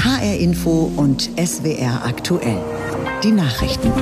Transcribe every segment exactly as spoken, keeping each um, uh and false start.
H R Info und S W R aktuell. Die Nachrichten.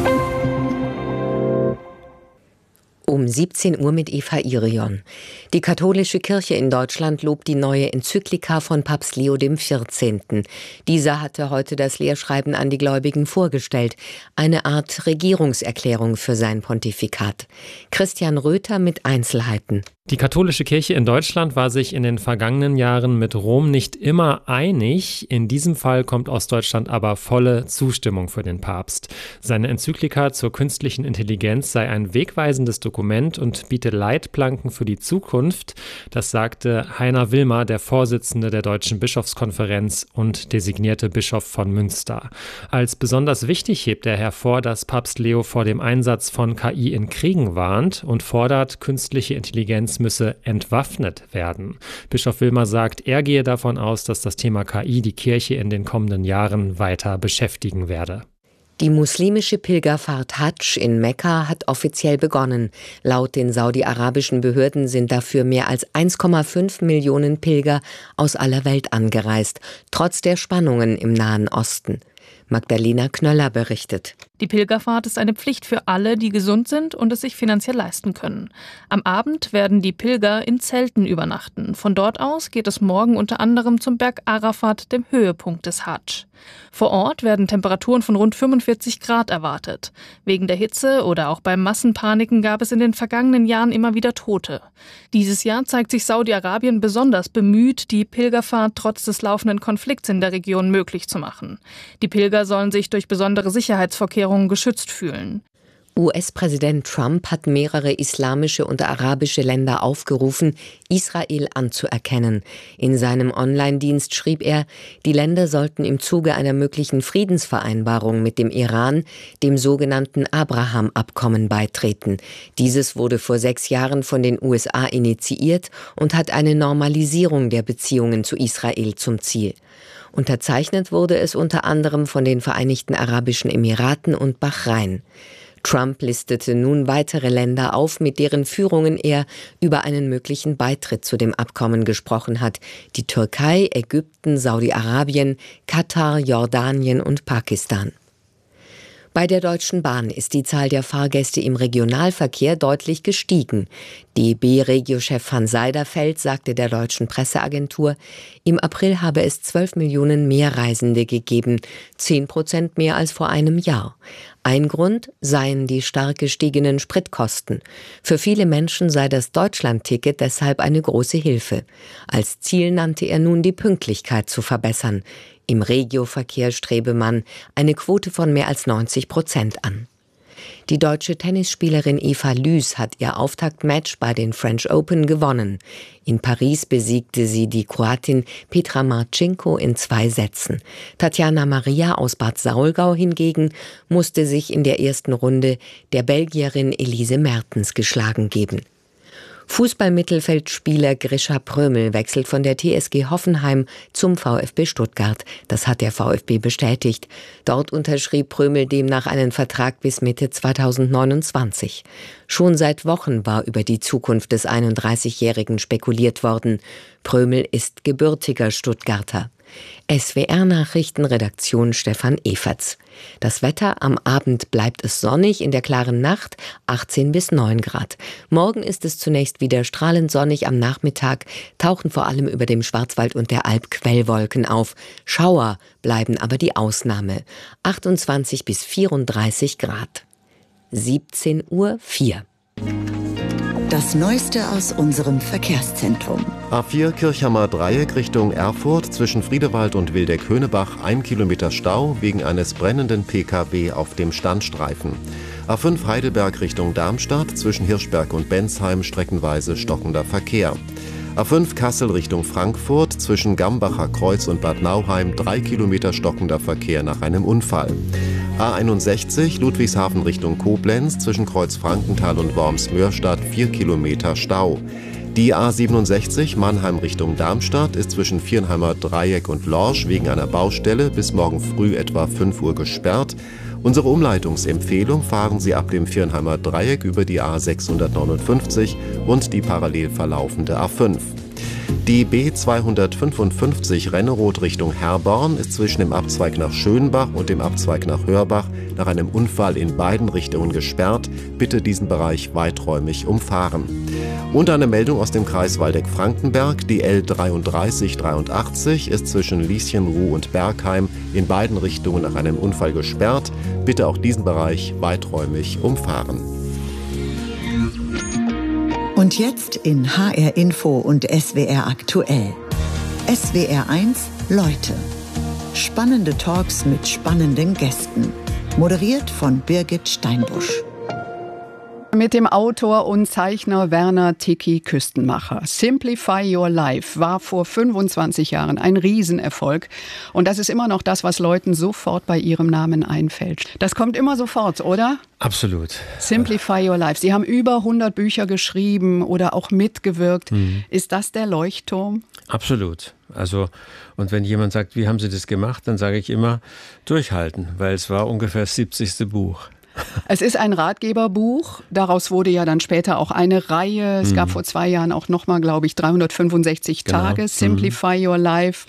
Um siebzehn Uhr mit Eva Irion. Die katholische Kirche in Deutschland lobt die neue Enzyklika von Papst Leo der vierzehnte. Dieser hatte heute das Lehrschreiben an die Gläubigen vorgestellt. Eine Art Regierungserklärung für sein Pontifikat. Christian Röther mit Einzelheiten. Die katholische Kirche in Deutschland war sich in den vergangenen Jahren mit Rom nicht immer einig. In diesem Fall kommt aus Deutschland aber volle Zustimmung für den Papst. Seine Enzyklika zur künstlichen Intelligenz sei ein wegweisendes Dokument und biete Leitplanken für die Zukunft. Das sagte Heiner Wilmer, der Vorsitzende der Deutschen Bischofskonferenz und designierte Bischof von Münster. Als besonders wichtig hebt er hervor, dass Papst Leo vor dem Einsatz von K I in Kriegen warnt und fordert, künstliche Intelligenz müsse entwaffnet werden. Bischof Wilmer sagt, er gehe davon aus, dass das Thema K I die Kirche in den kommenden Jahren weiter beschäftigen werde. Die muslimische Pilgerfahrt Hadsch in Mekka hat offiziell begonnen. Laut den saudi-arabischen Behörden sind dafür mehr als eins Komma fünf Millionen Pilger aus aller Welt angereist, trotz der Spannungen im Nahen Osten. Magdalena Knöller berichtet. Die Pilgerfahrt ist eine Pflicht für alle, die gesund sind und es sich finanziell leisten können. Am Abend werden die Pilger in Zelten übernachten. Von dort aus geht es morgen unter anderem zum Berg Arafat, dem Höhepunkt des Hadsch. Vor Ort werden Temperaturen von rund fünfundvierzig Grad erwartet. Wegen der Hitze oder auch bei Massenpaniken gab es in den vergangenen Jahren immer wieder Tote. Dieses Jahr zeigt sich Saudi-Arabien besonders bemüht, die Pilgerfahrt trotz des laufenden Konflikts in der Region möglich zu machen. Die Pilger sollen sich durch besondere Sicherheitsvorkehrungen geschützt fühlen. U S-Präsident Trump hat mehrere islamische und arabische Länder aufgerufen, Israel anzuerkennen. In seinem Online-Dienst schrieb er, die Länder sollten im Zuge einer möglichen Friedensvereinbarung mit dem Iran dem sogenannten Abraham-Abkommen beitreten. Dieses wurde vor sechs Jahren von den U S A initiiert und hat eine Normalisierung der Beziehungen zu Israel zum Ziel. Unterzeichnet wurde es unter anderem von den Vereinigten Arabischen Emiraten und Bahrain. Trump listete nun weitere Länder auf, mit deren Führungen er über einen möglichen Beitritt zu dem Abkommen gesprochen hat. Die Türkei, Ägypten, Saudi-Arabien, Katar, Jordanien und Pakistan. Bei der Deutschen Bahn ist die Zahl der Fahrgäste im Regionalverkehr deutlich gestiegen. D B-Regiochef Hans Seiderfeld sagte der deutschen Presseagentur, im April habe es zwölf Millionen mehr Reisende gegeben, zehn Prozent mehr als vor einem Jahr. Ein Grund seien die stark gestiegenen Spritkosten. Für viele Menschen sei das Deutschlandticket deshalb eine große Hilfe. Als Ziel nannte er nun, die Pünktlichkeit zu verbessern. Im Regioverkehr strebe man eine Quote von mehr als neunzig Prozent an. Die deutsche Tennisspielerin Eva Lüß hat ihr Auftaktmatch bei den French Open gewonnen. In Paris besiegte sie die Kroatin Petra Marcinko in zwei Sätzen. Tatjana Maria aus Bad Saulgau hingegen musste sich in der ersten Runde der Belgierin Elise Mertens geschlagen geben. Fußballmittelfeldspieler Grisha Prömel wechselt von der T S G Hoffenheim zum VfB Stuttgart. Das hat der VfB bestätigt. Dort unterschrieb Prömel demnach einen Vertrag bis Mitte zweitausendneunundzwanzig. Schon seit Wochen war über die Zukunft des einunddreißigjährigen spekuliert worden. Prömel ist gebürtiger Stuttgarter. S W R-Nachrichtenredaktion Stefan Eferts. Das Wetter: am Abend bleibt es sonnig, in der klaren Nacht achtzehn bis neun Grad. Morgen ist es zunächst wieder strahlend sonnig, am Nachmittag tauchen vor allem über dem Schwarzwald und der Alp Quellwolken auf. Schauer bleiben aber die Ausnahme. achtundzwanzig bis vierunddreißig Grad. siebzehn Uhr vier. Das Neueste aus unserem Verkehrszentrum. A vier Kirchhammer Dreieck Richtung Erfurt, zwischen Friedewald und Wildeck-Höhnebach, ein Kilometer Stau wegen eines brennenden P K W auf dem Standstreifen. A fünf Heidelberg Richtung Darmstadt, zwischen Hirschberg und Bensheim streckenweise stockender Verkehr. A fünf Kassel Richtung Frankfurt, zwischen Gambacher Kreuz und Bad Nauheim, drei Kilometer stockender Verkehr nach einem Unfall. A einundsechzig Ludwigshafen Richtung Koblenz, zwischen Kreuz Frankenthal und Worms-Mörstadt, vier Kilometer Stau. Die A siebenundsechzig Mannheim Richtung Darmstadt ist zwischen Viernheimer Dreieck und Lorsch wegen einer Baustelle bis morgen früh etwa fünf Uhr gesperrt. Unsere Umleitungsempfehlung: fahren Sie ab dem Viernheimer Dreieck über die A sechshundertneunundfünfzig und die parallel verlaufende A fünf. Die B zweihundertfünfundfünfzig Rennerot Richtung Herborn ist zwischen dem Abzweig nach Schönbach und dem Abzweig nach Hörbach nach einem Unfall in beiden Richtungen gesperrt. Bitte diesen Bereich weiträumig umfahren. Und eine Meldung aus dem Kreis Waldeck-Frankenberg. Die L dreiunddreißig dreiundachtzig ist zwischen Lieschenruh und Bergheim in beiden Richtungen nach einem Unfall gesperrt. Bitte auch diesen Bereich weiträumig umfahren. Und jetzt in H R Info und S W R aktuell. S W R eins Leute. Spannende Talks mit spannenden Gästen. Moderiert von Birgit Steinbusch. Mit dem Autor und Zeichner Werner Tiki Küstenmacher. Simplify Your Life war vor fünfundzwanzig Jahren ein Riesenerfolg. Und das ist immer noch das, was Leuten sofort bei ihrem Namen einfällt. Das kommt immer sofort, oder? Absolut. Simplify Your Life. Sie haben über hundert Bücher geschrieben oder auch mitgewirkt. Mhm. Ist das der Leuchtturm? Absolut. Also, und wenn jemand sagt, wie haben Sie das gemacht, dann sage ich immer, durchhalten, weil es war ungefähr das siebzigste Buch. Es ist ein Ratgeberbuch. Daraus wurde ja dann später auch eine Reihe. Es mhm. gab vor zwei Jahren auch nochmal, glaube ich, dreihundertfünfundsechzig genau. Tage, Simplify mhm. Your Life.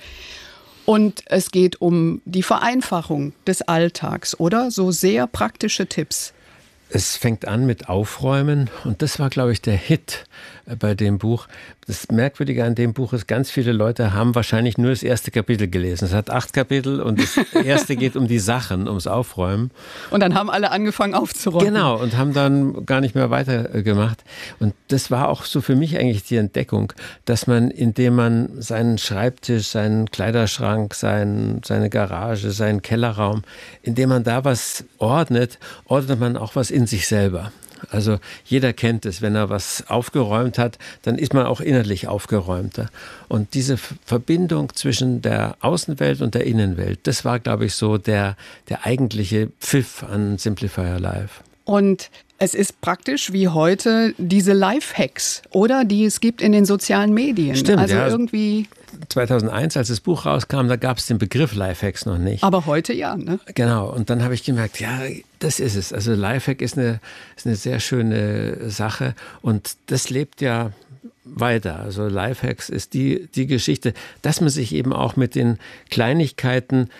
Und es geht um die Vereinfachung des Alltags, oder? So sehr praktische Tipps. Es fängt an mit Aufräumen und das war, glaube ich, der Hit bei dem Buch. Das Merkwürdige an dem Buch ist, ganz viele Leute haben wahrscheinlich nur das erste Kapitel gelesen. Es hat acht Kapitel und das erste geht um die Sachen, ums Aufräumen. Und dann haben alle angefangen aufzuräumen. Genau, und haben dann gar nicht mehr weitergemacht. Und das war auch so für mich eigentlich die Entdeckung, dass man, indem man seinen Schreibtisch, seinen Kleiderschrank, sein, seine Garage, seinen Kellerraum, indem man da was ordnet, ordnet man auch was in sich selber. Also jeder kennt es, wenn er was aufgeräumt hat, dann ist man auch innerlich aufgeräumter. Und diese Verbindung zwischen der Außenwelt und der Innenwelt, das war, glaube ich, so der, der eigentliche Pfiff an Simplify Your Life. Und es ist praktisch wie heute diese Lifehacks, oder? Die es gibt in den sozialen Medien. Stimmt, also ja. irgendwie zweitauseneins, als das Buch rauskam, da gab es den Begriff Lifehacks noch nicht. Aber heute ja, ne? Genau. Und dann habe ich gemerkt, ja, das ist es. Also Lifehack ist eine, ist eine sehr schöne Sache und das lebt ja weiter. Also Lifehacks ist die, die Geschichte, dass man sich eben auch mit den Kleinigkeiten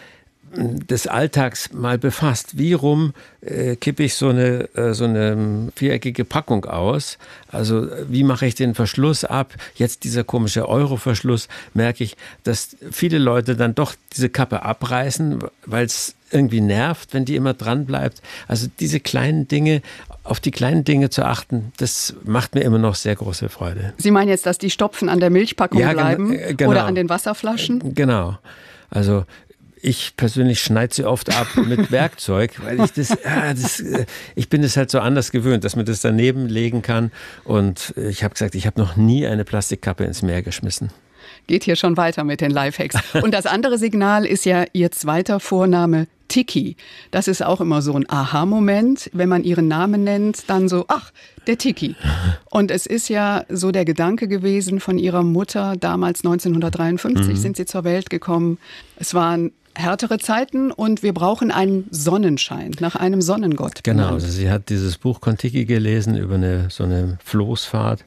des Alltags mal befasst. Wie rum äh, kippe ich so eine, äh, so eine viereckige Packung aus? Also wie mache ich den Verschluss ab? Jetzt dieser komische Euro-Verschluss, merke ich, dass viele Leute dann doch diese Kappe abreißen, weil es irgendwie nervt, wenn die immer dran bleibt. Also diese kleinen Dinge, auf die kleinen Dinge zu achten, das macht mir immer noch sehr große Freude. Sie meinen jetzt, dass die Stopfen an der Milchpackung ja, bleiben gen- genau. oder an den Wasserflaschen? Genau. Also ich persönlich schneide sie oft ab mit Werkzeug, weil ich das, ja, das, ich bin es halt so anders gewöhnt, dass man das daneben legen kann. Und ich habe gesagt, ich habe noch nie eine Plastikkappe ins Meer geschmissen. Geht hier schon weiter mit den Lifehacks. Und das andere Signal ist ja Ihr zweiter Vorname Tiki. Das ist auch immer so ein Aha-Moment, wenn man Ihren Namen nennt, dann so, ach, der Tiki. Und es ist ja so der Gedanke gewesen von Ihrer Mutter, damals neunzehnhundertdreiundfünfzig mhm. sind Sie zur Welt gekommen. Es waren härtere Zeiten und wir brauchen einen Sonnenschein, nach einem Sonnengott. Genau, also sie hat dieses Buch Kon-Tiki gelesen über eine, so eine Floßfahrt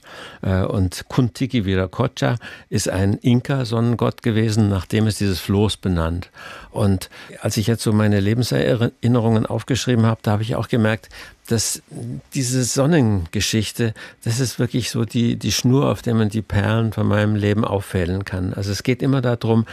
und Kon-Tiki Viracocha ist ein Inka-Sonnengott gewesen, nach dem ist dieses Floß benannt. Und als ich jetzt so meine Lebenserinnerungen aufgeschrieben habe, da habe ich auch gemerkt, dass diese Sonnengeschichte, das ist wirklich so die, die Schnur, auf der man die Perlen von meinem Leben auffädeln kann. Also es geht immer darum,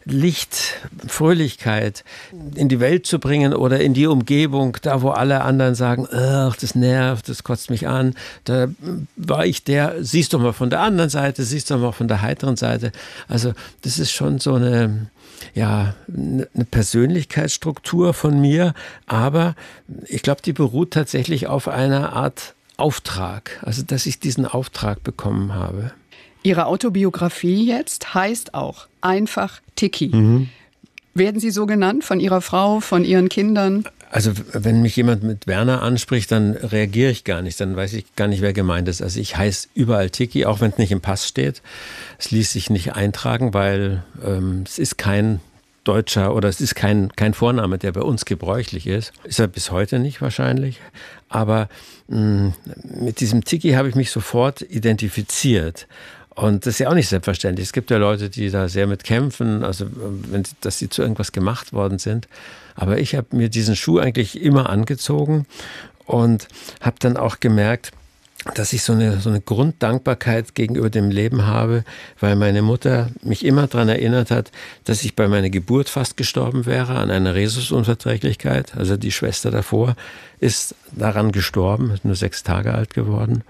Licht, Fröhlichkeit in die Welt zu bringen oder in die Umgebung, da wo alle anderen sagen, ach, das nervt, das kotzt mich an. Da war ich der, siehst du mal von der anderen Seite, siehst du mal von der heiteren Seite. Also das ist schon so eine, ja, eine Persönlichkeitsstruktur von mir, aber ich glaube, die beruht tatsächlich auf einer Art Auftrag, also dass ich diesen Auftrag bekommen habe. Ihre Autobiografie jetzt heißt auch einfach Tiki. Mhm. Werden Sie so genannt von Ihrer Frau, von Ihren Kindern? Also wenn mich jemand mit Werner anspricht, dann reagiere ich gar nicht, dann weiß ich gar nicht, wer gemeint ist. Also ich heiße überall Tiki, auch wenn es nicht im Pass steht. Es ließ sich nicht eintragen, weil ähm, es ist kein deutscher oder es ist kein, kein Vorname, der bei uns gebräuchlich ist. Ist er bis heute nicht wahrscheinlich. Aber mh, mit diesem Tiki habe ich mich sofort identifiziert. Und das ist ja auch nicht selbstverständlich. Es gibt ja Leute, die da sehr mit kämpfen, also wenn, dass sie zu irgendwas gemacht worden sind. Aber ich habe mir diesen Schuh eigentlich immer angezogen und habe dann auch gemerkt, dass ich so eine, so eine Grunddankbarkeit gegenüber dem Leben habe, weil meine Mutter mich immer daran erinnert hat, dass ich bei meiner Geburt fast gestorben wäre an einer Rhesusunverträglichkeit. Also die Schwester davor ist daran gestorben, ist nur sechs Tage alt geworden.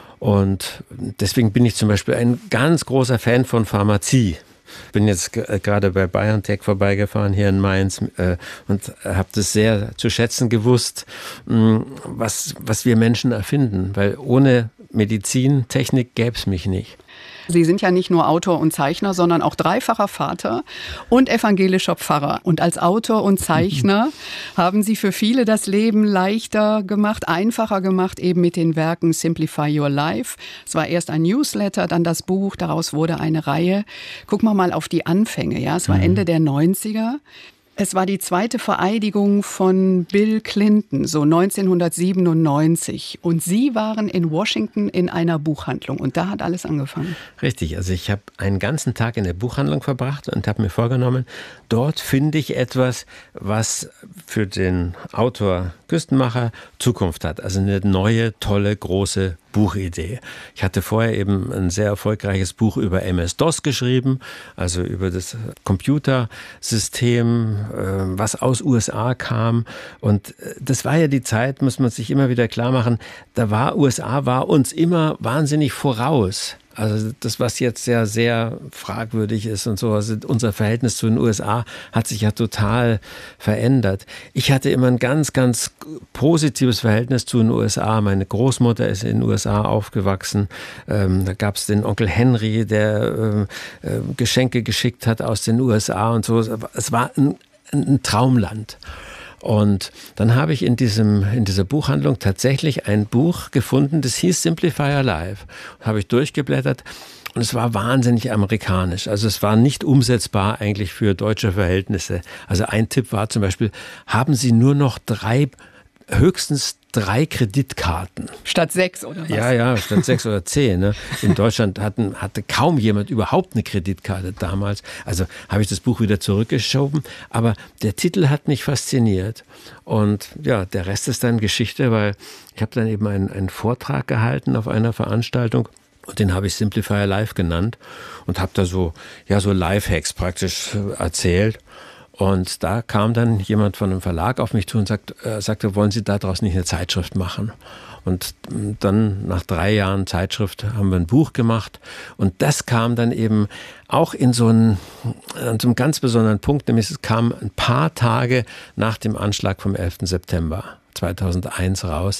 Und deswegen bin ich zum Beispiel ein ganz großer Fan von Pharmazie. Bin jetzt g- gerade bei BioNTech vorbeigefahren hier in Mainz äh, und habe das sehr zu schätzen gewusst, mh, was, was wir Menschen erfinden. Weil ohne Medizin, Technik gäbe es mich nicht. Sie sind ja nicht nur Autor und Zeichner, sondern auch dreifacher Vater und evangelischer Pfarrer. Und als Autor und Zeichner haben Sie für viele das Leben leichter gemacht, einfacher gemacht, eben mit den Werken Simplify Your Life. Es war erst ein Newsletter, dann das Buch, daraus wurde eine Reihe. Gucken wir mal auf die Anfänge. Ja, es war Ende der neunziger. Es war die zweite Vereidigung von Bill Clinton, so neunzehnhundertsiebenundneunzig. Und Sie waren in Washington in einer Buchhandlung und da hat alles angefangen. Richtig, also ich habe einen ganzen Tag in der Buchhandlung verbracht und habe mir vorgenommen, dort finde ich etwas, was für den Autor Küstenmacher Zukunft hat. Also eine neue, tolle, große Buchidee. Ich hatte vorher eben ein sehr erfolgreiches Buch über M S DOS geschrieben, also über das Computersystem, was aus U S A kam. Und das war ja die Zeit, muss man sich immer wieder klar machen, da war U S A war uns immer wahnsinnig voraus. Also das, was jetzt sehr, sehr fragwürdig ist und so, also unser Verhältnis zu den U S A hat sich ja total verändert. Ich hatte immer ein ganz, ganz positives Verhältnis zu den U S A. Meine Großmutter ist in den U S A aufgewachsen. Ähm, da gab es den Onkel Henry, der äh, äh, Geschenke geschickt hat aus den U S A und so. Es war ein, ein Traumland. Und dann habe ich in, diesem, in dieser Buchhandlung tatsächlich ein Buch gefunden, das hieß Simplify Your Life. Habe ich durchgeblättert und es war wahnsinnig amerikanisch. Also es war nicht umsetzbar eigentlich für deutsche Verhältnisse. Also ein Tipp war zum Beispiel, haben Sie nur noch drei, höchstens drei Kreditkarten. Statt sechs oder was? Ja, ja, statt sechs oder zehn. Ne? In Deutschland hatten, hatte kaum jemand überhaupt eine Kreditkarte damals. Also habe ich das Buch wieder zurückgeschoben. Aber der Titel hat mich fasziniert. Und ja, der Rest ist dann Geschichte, weil ich habe dann eben einen, einen Vortrag gehalten auf einer Veranstaltung. Und den habe ich Simplify Your Life genannt und habe da so, ja, so Lifehacks praktisch erzählt. Und da kam dann jemand von einem Verlag auf mich zu und sagt, äh, sagte, wollen Sie daraus nicht eine Zeitschrift machen? Und dann nach drei Jahren Zeitschrift haben wir ein Buch gemacht. Und das kam dann eben auch in so einen, an so einem ganz besonderen Punkt, nämlich es kam ein paar Tage nach dem Anschlag vom elften September zweitausendeins raus.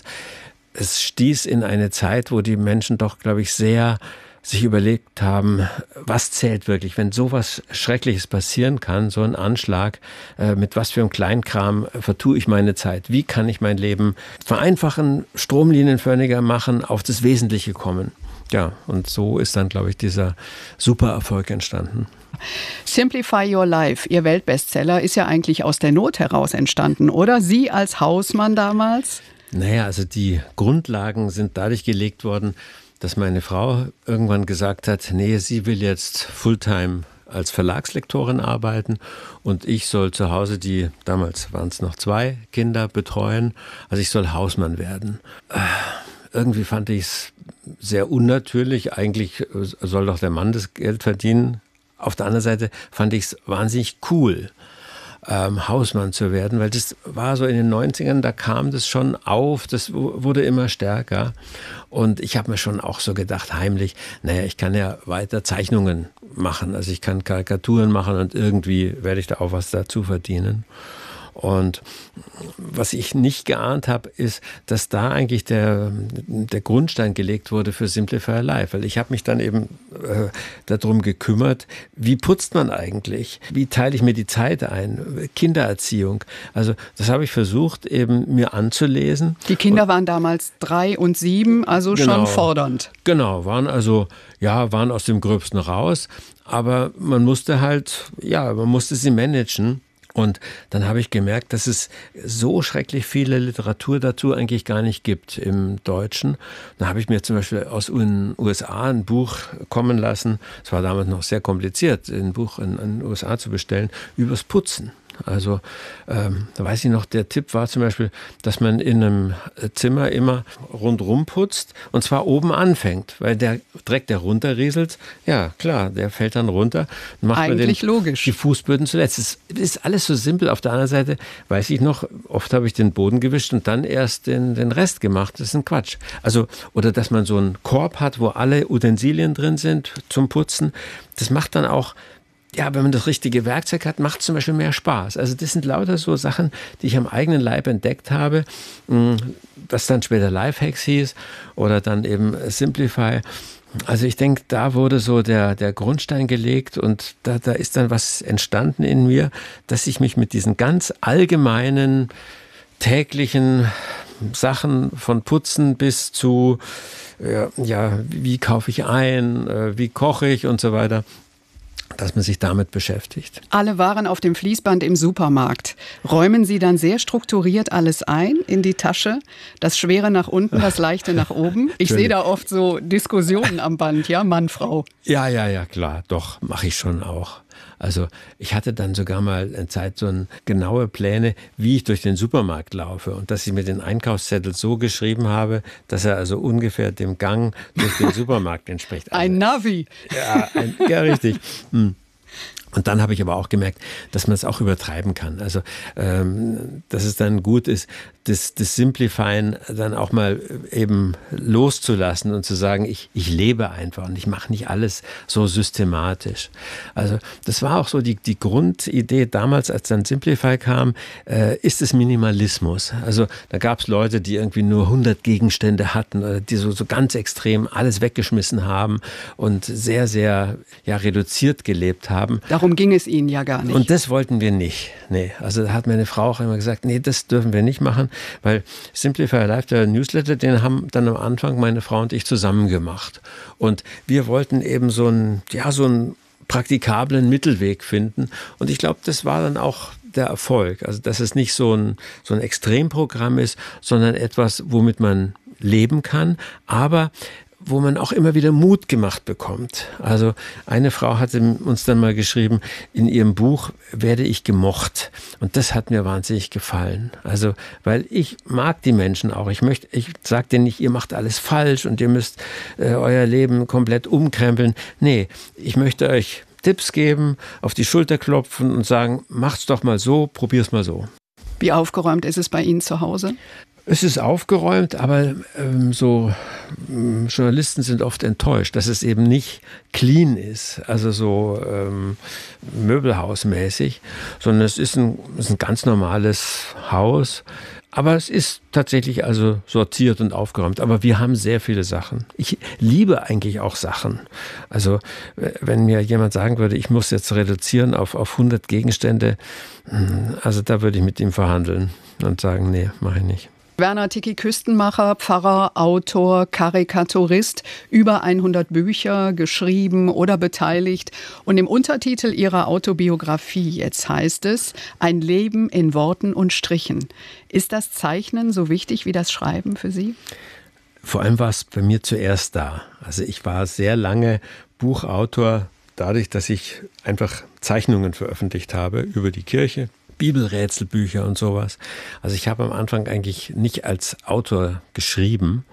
Es stieß in eine Zeit, wo die Menschen doch, glaube ich, sehr sich überlegt haben, was zählt wirklich, wenn sowas Schreckliches passieren kann, so ein Anschlag, äh, mit was für einem Kleinkram vertue ich meine Zeit? Wie kann ich mein Leben vereinfachen, stromlinienförmiger machen, auf das Wesentliche kommen? Ja, und so ist dann, glaube ich, dieser super Erfolg entstanden. Simplify Your Life, Ihr Weltbestseller, ist ja eigentlich aus der Not heraus entstanden, oder? Sie als Hausmann damals? Naja, also die Grundlagen sind dadurch gelegt worden, dass meine Frau irgendwann gesagt hat, nee, sie will jetzt Fulltime als Verlagslektorin arbeiten und ich soll zu Hause die, damals waren es noch zwei Kinder, betreuen. Also ich soll Hausmann werden. Äh, irgendwie fand ich es sehr unnatürlich. Eigentlich soll doch der Mann das Geld verdienen. Auf der anderen Seite fand ich es wahnsinnig cool, Ähm, Hausmann zu werden, weil das war so in den neunzigern, da kam das schon auf, das wurde immer stärker und ich habe mir schon auch so gedacht, heimlich, naja, ich kann ja weiter Zeichnungen machen, also ich kann Karikaturen machen und irgendwie werde ich da auch was dazu verdienen. Und was ich nicht geahnt habe, ist, dass da eigentlich der, der Grundstein gelegt wurde für Simplify Your Life. Weil ich habe mich dann eben äh, darum gekümmert, wie putzt man eigentlich? Wie teile ich mir die Zeit ein? Kindererziehung. Also das habe ich versucht, eben mir anzulesen. Die Kinder waren damals drei und sieben, also genau, schon fordernd. Genau, waren also, ja, waren aus dem Gröbsten raus. Aber man musste halt, ja, man musste sie managen. Und dann habe ich gemerkt, dass es so schrecklich viele Literatur dazu eigentlich gar nicht gibt im Deutschen. Dann habe ich mir zum Beispiel aus den U S A ein Buch kommen lassen. Es war damals noch sehr kompliziert, ein Buch in den U S A zu bestellen, übers Putzen. Also ähm, da weiß ich noch, der Tipp war zum Beispiel, dass man in einem Zimmer immer rundrum putzt und zwar oben anfängt, weil der Dreck, der runterrieselt, ja klar, der fällt dann runter. Dann macht Eigentlich man den, logisch. Die Fußböden zuletzt. Es ist alles so simpel. Auf der anderen Seite weiß ich noch, oft habe ich den Boden gewischt und dann erst den, den Rest gemacht. Das ist ein Quatsch. Also, oder dass man so einen Korb hat, wo alle Utensilien drin sind zum Putzen. Das macht dann auch, ja, wenn man das richtige Werkzeug hat, macht es zum Beispiel mehr Spaß. Also das sind lauter so Sachen, die ich am eigenen Leib entdeckt habe, was dann später Lifehacks hieß oder dann eben Simplify. Also ich denke, da wurde so der, der Grundstein gelegt und da, da ist dann was entstanden in mir, dass ich mich mit diesen ganz allgemeinen, täglichen Sachen von Putzen bis zu, ja, ja wie kaufe ich ein, wie koche ich und so weiter, dass man sich damit beschäftigt. Alle Waren auf dem Fließband im Supermarkt. Räumen Sie dann sehr strukturiert alles ein in die Tasche? Das Schwere nach unten, das Leichte nach oben? Ich sehe da oft so Diskussionen am Band, ja, Mann, Frau. Ja, ja, ja, klar, doch, mache ich schon auch. Also ich hatte dann sogar mal eine Zeit so ein, genaue Pläne, wie ich durch den Supermarkt laufe und dass ich mir den Einkaufszettel so geschrieben habe, dass er also ungefähr dem Gang durch den Supermarkt entspricht. Also, ein Navi. Ja, ein, ja richtig. Hm. Und dann habe ich aber auch gemerkt, dass man es auch übertreiben kann. Also, ähm, dass es dann gut ist, das, das Simplifyen dann auch mal eben loszulassen und zu sagen, ich, ich lebe einfach und ich mache nicht alles so systematisch. Also das war auch so die, die Grundidee damals, als dann Simplify kam, äh, ist es Minimalismus. Also da gab es Leute, die irgendwie nur hundert Gegenstände hatten, oder die so, so ganz extrem alles weggeschmissen haben und sehr, sehr ja, reduziert gelebt haben. Darum ging es Ihnen ja gar nicht. Und das wollten wir nicht. Nee, also da hat meine Frau auch immer gesagt, nee, das dürfen wir nicht machen, weil Simplify Life, der Newsletter, den haben dann am Anfang meine Frau und ich zusammen gemacht. Und wir wollten eben so einen, ja, so einen praktikablen Mittelweg finden. Und ich glaube, das war dann auch der Erfolg. Also, dass es nicht so ein, so ein Extremprogramm ist, sondern etwas, womit man leben kann, aber wo man auch immer wieder Mut gemacht bekommt. Also eine Frau hatte uns dann mal geschrieben, in ihrem Buch werde ich gemocht. Und das hat mir wahnsinnig gefallen. Also, weil ich mag die Menschen auch. Ich möchte, ich sage denen nicht, ihr macht alles falsch und ihr müsst äh, euer Leben komplett umkrempeln. Nee, ich möchte euch Tipps geben, auf die Schulter klopfen und sagen, macht's doch mal so, probier's mal so. Wie aufgeräumt ist es bei Ihnen zu Hause? Es ist aufgeräumt, aber ähm, so ähm, Journalisten sind oft enttäuscht, dass es eben nicht clean ist, also so ähm, möbelhausmäßig, sondern es ist ein, es ist ein ganz normales Haus. Aber es ist tatsächlich also sortiert und aufgeräumt. Aber wir haben sehr viele Sachen. Ich liebe eigentlich auch Sachen. Also wenn mir jemand sagen würde, ich muss jetzt reduzieren auf, auf hundert Gegenstände, also da würde ich mit ihm verhandeln und sagen, nee, mache ich nicht. Werner Ticki, Küstenmacher, Pfarrer, Autor, Karikaturist, über hundert Bücher geschrieben oder beteiligt. Und im Untertitel Ihrer Autobiografie jetzt heißt es, ein Leben in Worten und Strichen. Ist das Zeichnen so wichtig wie das Schreiben für Sie? Vor allem war es bei mir zuerst da. Also ich war sehr lange Buchautor, dadurch, dass ich einfach Zeichnungen veröffentlicht habe über die Kirche. Bibelrätselbücher und sowas. Also ich habe am Anfang eigentlich nicht als Autor geschrieben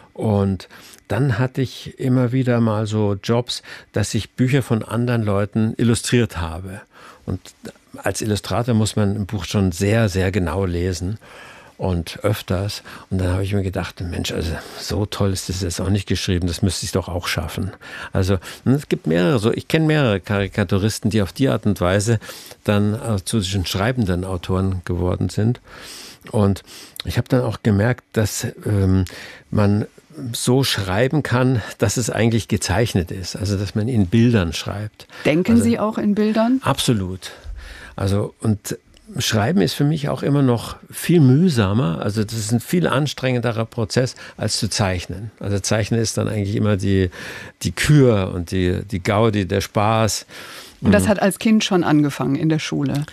und dann hatte ich immer wieder mal so Jobs, dass ich Bücher von anderen Leuten illustriert habe. Und als Illustrator muss man ein Buch schon sehr, sehr genau lesen und öfters. Und dann habe ich mir gedacht, Mensch, also so toll ist das jetzt auch nicht geschrieben, das müsste ich doch auch schaffen. Also es gibt mehrere, so ich kenne mehrere Karikaturisten, die auf die Art und Weise dann zu den schreibenden Autoren geworden sind. Und ich habe dann auch gemerkt, dass ähm, man so schreiben kann, dass es eigentlich gezeichnet ist, also dass man in Bildern schreibt. Denken also, Sie auch in Bildern? Absolut. Also und Schreiben ist für mich auch immer noch viel mühsamer, also das ist ein viel anstrengenderer Prozess als zu zeichnen. Also Zeichnen ist dann eigentlich immer die, die Kür und die, die Gaudi, der Spaß. Und das hat als Kind schon angefangen in der Schule?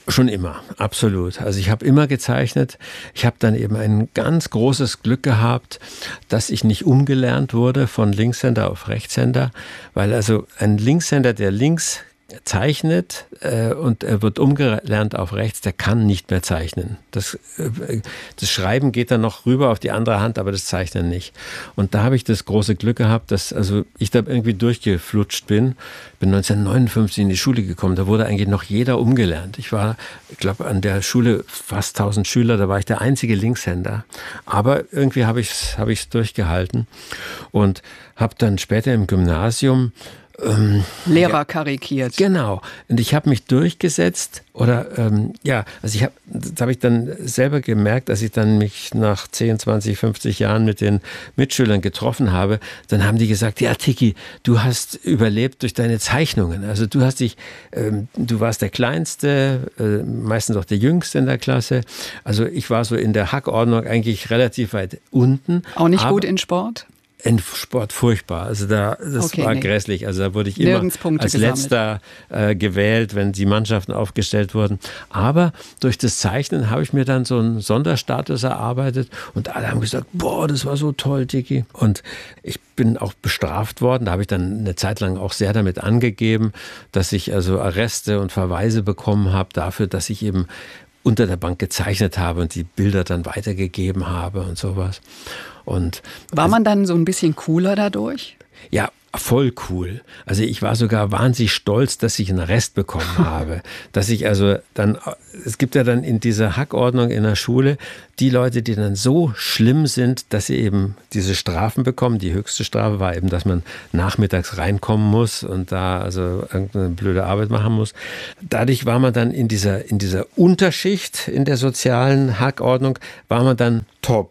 Schon immer, absolut. Also ich habe immer gezeichnet. Ich habe dann eben ein ganz großes Glück gehabt, dass ich nicht umgelernt wurde von Linkshänder auf Rechtshänder, weil also ein Linkshänder, der links zeichnet äh, und er wird umgelernt auf rechts, der kann nicht mehr zeichnen. Das, äh, das Schreiben geht dann noch rüber auf die andere Hand, aber das Zeichnen nicht. Und da habe ich das große Glück gehabt, dass also ich da irgendwie durchgeflutscht bin. Bin neunzehnhundertneunundfünfzig in die Schule gekommen, da wurde eigentlich noch jeder umgelernt. Ich war, ich glaube, an der Schule fast tausend Schüler, da war ich der einzige Linkshänder. Aber irgendwie habe ich es habe ich es durchgehalten und habe dann später im Gymnasium Ähm, Lehrer ja, karikiert. Genau. Und ich habe mich durchgesetzt oder ähm, ja, also ich habe, das habe ich dann selber gemerkt, als ich dann mich nach zehn, zwanzig, fünfzig Jahren mit den Mitschülern getroffen habe, dann haben die gesagt, ja Tiki, du hast überlebt durch deine Zeichnungen. Also du hast dich, ähm, du warst der Kleinste, äh, meistens auch der Jüngste in der Klasse. Also ich war so in der Hackordnung eigentlich relativ weit unten. Auch nicht gut in Sport? In Sport furchtbar. Also da, das okay, war nee. grässlich. Also da wurde ich immer als gesammelt. letzter äh, gewählt, wenn die Mannschaften aufgestellt wurden. Aber durch das Zeichnen habe ich mir dann so einen Sonderstatus erarbeitet und alle haben gesagt, boah, das war so toll, Tiki. Und ich bin auch bestraft worden. Da habe ich dann eine Zeit lang auch sehr damit angegeben, dass ich also Arreste und Verweise bekommen habe dafür, dass ich eben unter der Bank gezeichnet habe und die Bilder dann weitergegeben habe und sowas. Und war man dann so ein bisschen cooler dadurch? Ja, voll cool. Also ich war sogar wahnsinnig stolz, dass ich einen Arrest bekommen habe. Dass ich also dann, es gibt ja dann in dieser Hackordnung in der Schule die Leute, die dann so schlimm sind, dass sie eben diese Strafen bekommen. Die höchste Strafe war eben, dass man nachmittags reinkommen muss und da also irgendeine blöde Arbeit machen muss. Dadurch war man dann in dieser, in dieser Unterschicht in der sozialen Hackordnung, war man dann top.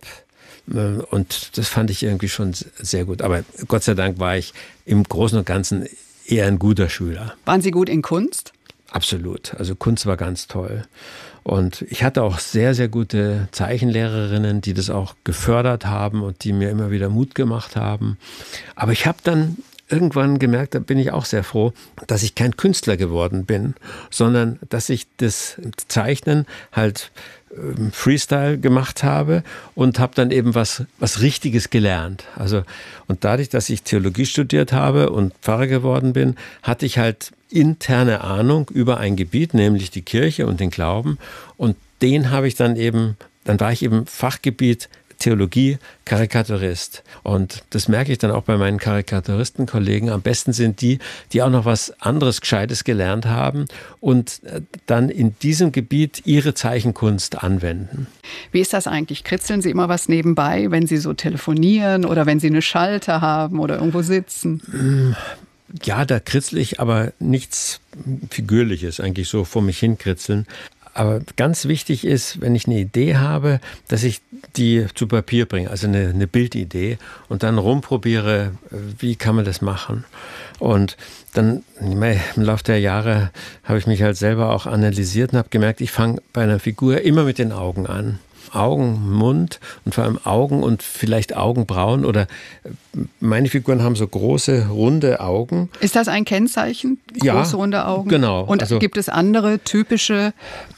Und das fand ich irgendwie schon sehr gut. Aber Gott sei Dank war ich im Großen und Ganzen eher ein guter Schüler. Waren Sie gut in Kunst? Absolut. Also Kunst war ganz toll. Und ich hatte auch sehr, sehr gute Zeichenlehrerinnen, die das auch gefördert haben und die mir immer wieder Mut gemacht haben. Aber ich habe dann irgendwann gemerkt, da bin ich auch sehr froh, dass ich kein Künstler geworden bin, sondern dass ich das Zeichnen halt Freestyle gemacht habe und habe dann eben was, was Richtiges gelernt. Also, und dadurch, dass ich Theologie studiert habe und Pfarrer geworden bin, hatte ich halt interne Ahnung über ein Gebiet, nämlich die Kirche und den Glauben. Und den habe ich dann eben, dann war ich eben Fachgebiet Theologie, Karikaturist. Und das merke ich dann auch bei meinen Karikaturistenkollegen. Am besten sind die, die auch noch was anderes Gescheites gelernt haben und dann in diesem Gebiet ihre Zeichenkunst anwenden. Wie ist das eigentlich? Kritzeln Sie immer was nebenbei, wenn Sie so telefonieren oder wenn Sie eine Schalte haben oder irgendwo sitzen? Ja, da kritzel ich, aber nichts Figürliches, eigentlich so vor mich hin kritzeln. Aber ganz wichtig ist, wenn ich eine Idee habe, dass ich die zu Papier bringe, also eine, eine Bildidee und dann rumprobiere, wie kann man das machen. Und dann im Laufe der Jahre habe ich mich halt selber auch analysiert und habe gemerkt, ich fange bei einer Figur immer mit den Augen an. Augen, Mund und vor allem Augen und vielleicht Augenbrauen oder meine Figuren haben so große, runde Augen. Ist das ein Kennzeichen? Große, ja, runde Augen? Genau. Und also, gibt es andere typische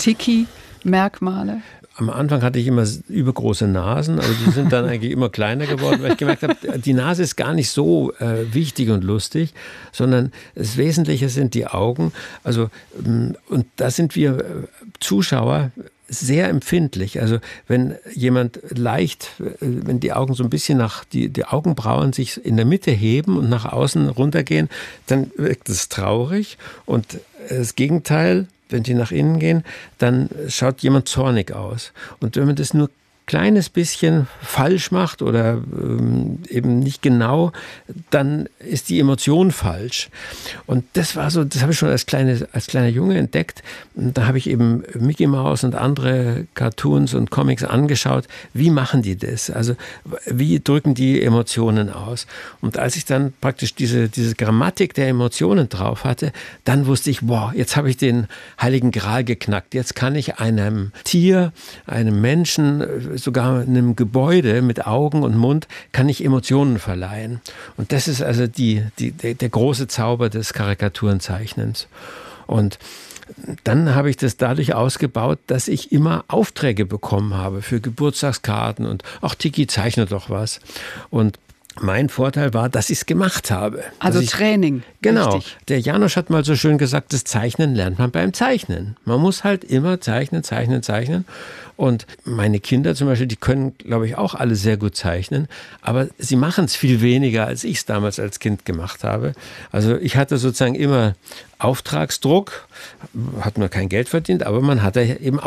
Tiki-Merkmale? Am Anfang hatte ich immer übergroße Nasen, aber die sind dann eigentlich immer kleiner geworden, weil ich gemerkt habe, die Nase ist gar nicht so äh, wichtig und lustig, sondern das Wesentliche sind die Augen. Also, und da sind wir Zuschauer sehr empfindlich. Also wenn jemand leicht, wenn die Augen so ein bisschen nach, die, die Augenbrauen sich in der Mitte heben und nach außen runtergehen, dann wirkt es traurig. Und das Gegenteil, wenn die nach innen gehen, dann schaut jemand zornig aus. Und wenn man das nur kleines bisschen falsch macht oder ähm, eben nicht genau, dann ist die Emotion falsch. Und das war so, das habe ich schon als, kleine, als kleiner Junge entdeckt. Und da habe ich eben Mickey Mouse und andere Cartoons und Comics angeschaut. Wie machen die das? Also wie drücken die Emotionen aus? Und als ich dann praktisch diese, diese Grammatik der Emotionen drauf hatte, dann wusste ich, wow, jetzt habe ich den Heiligen Gral geknackt. Jetzt kann ich einem Tier, einem Menschen, sogar einem Gebäude mit Augen und Mund kann ich Emotionen verleihen. Und das ist also die, die, der, der große Zauber des Karikaturenzeichnens. Und dann habe ich das dadurch ausgebaut, dass ich immer Aufträge bekommen habe für Geburtstagskarten und auch Tiki, zeichne doch was. Und mein Vorteil war, dass ich es gemacht habe. Also ich, Training. Genau. Richtig. Der Janosch hat mal so schön gesagt, das Zeichnen lernt man beim Zeichnen. Man muss halt immer zeichnen, zeichnen, zeichnen. Und meine Kinder zum Beispiel, die können, glaube ich, auch alle sehr gut zeichnen. Aber sie machen es viel weniger, als ich es damals als Kind gemacht habe. Also ich hatte sozusagen immer Auftragsdruck, hat man kein Geld verdient, aber man hatte eben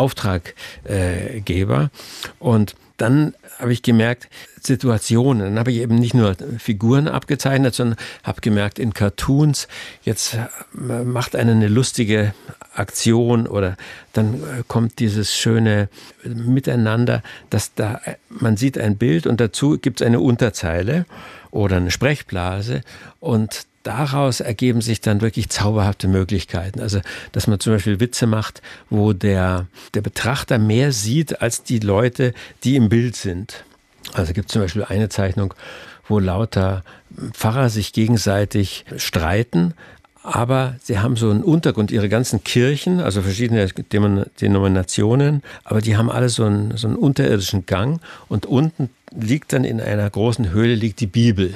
Auftraggeber. Und dann habe ich gemerkt, Situationen, dann habe ich eben nicht nur Figuren abgezeichnet, sondern habe gemerkt, in Cartoons, jetzt macht einer eine lustige Aktion oder dann kommt dieses schöne Miteinander, dass da, man sieht ein Bild und dazu gibt es eine Unterzeile oder eine Sprechblase und daraus ergeben sich dann wirklich zauberhafte Möglichkeiten. Also, dass man zum Beispiel Witze macht, wo der, der Betrachter mehr sieht als die Leute, die im Bild sind. Also gibt es zum Beispiel eine Zeichnung, wo lauter Pfarrer sich gegenseitig streiten, aber sie haben so einen Untergrund, ihre ganzen Kirchen, also verschiedene Denominationen, aber die haben alle so einen, so einen unterirdischen Gang und unten liegt dann in einer großen Höhle liegt die Bibel.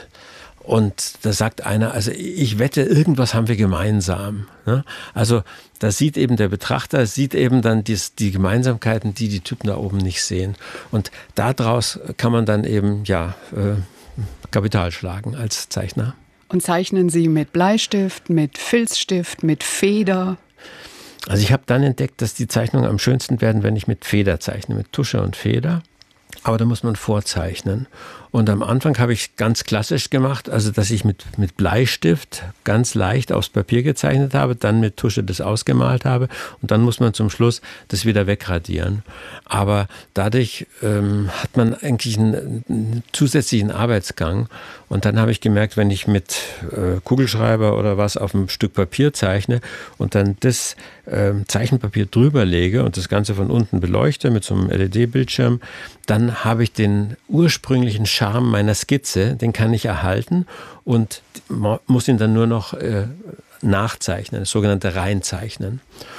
Und da sagt einer, also ich wette, irgendwas haben wir gemeinsam. Also da sieht eben der Betrachter, sieht eben dann die, die Gemeinsamkeiten, die die Typen da oben nicht sehen. Und daraus kann man dann eben ja äh, Kapital schlagen als Zeichner. Und zeichnen Sie mit Bleistift, mit Filzstift, mit Feder? Also ich habe dann entdeckt, dass die Zeichnungen am schönsten werden, wenn ich mit Feder zeichne, mit Tusche und Feder. Aber da muss man vorzeichnen. Und am Anfang habe ich ganz klassisch gemacht, also dass ich mit, mit Bleistift ganz leicht aufs Papier gezeichnet habe, dann mit Tusche das ausgemalt habe und dann muss man zum Schluss das wieder wegradieren. Aber dadurch ähm, hat man eigentlich einen, einen zusätzlichen Arbeitsgang. Und dann habe ich gemerkt, wenn ich mit äh, Kugelschreiber oder was auf ein Stück Papier zeichne und dann das äh, Zeichenpapier drüber lege und das Ganze von unten beleuchte mit so einem L E D-Bildschirm, dann habe ich den ursprünglichen Charme meiner Skizze, den kann ich erhalten und muss ihn dann nur noch äh, nachzeichnen, das sogenannte Reinzeichnen.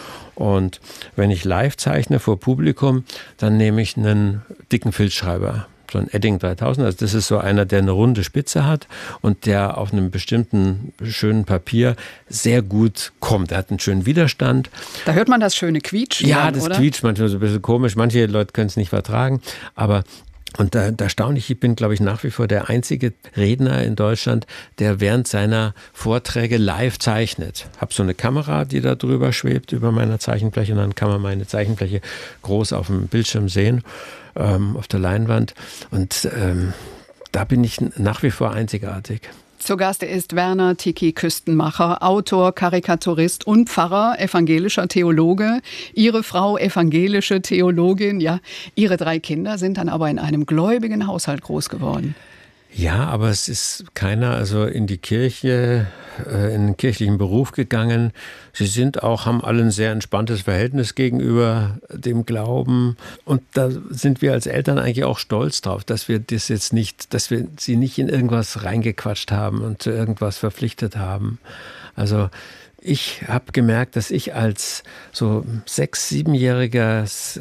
Und wenn ich live zeichne vor Publikum, dann nehme ich einen dicken Filzschreiber, so ein Edding dreitausend, also das ist so einer, der eine runde Spitze hat und der auf einem bestimmten schönen Papier sehr gut kommt. Er hat einen schönen Widerstand. Da hört man das schöne Quietschen. Ja, dann, das oder? quietscht manchmal so ein bisschen komisch. Manche Leute können es nicht vertragen, aber und da, da staune ich, ich bin, glaube ich, nach wie vor der einzige Redner in Deutschland, der während seiner Vorträge live zeichnet. Ich habe so eine Kamera, die da drüber schwebt, über meiner Zeichenfläche, und dann kann man meine Zeichenfläche groß auf dem Bildschirm sehen, ähm, auf der Leinwand. Und ähm, da bin ich nach wie vor einzigartig. Zu Gast ist Werner Tiki Küstenmacher, Autor, Karikaturist und Pfarrer, evangelischer Theologe. Ihre Frau evangelische Theologin, ja. Ihre drei Kinder sind dann aber in einem gläubigen Haushalt groß geworden. Ja, aber es ist keiner also in die Kirche, äh, in den kirchlichen Beruf gegangen. Sie sind auch, haben alle ein sehr entspanntes Verhältnis gegenüber dem Glauben. Und da sind wir als Eltern eigentlich auch stolz drauf, dass wir das jetzt nicht, dass wir sie nicht in irgendwas reingequatscht haben und zu irgendwas verpflichtet haben. Also ich habe gemerkt, dass ich als so sechs-, siebenjähriger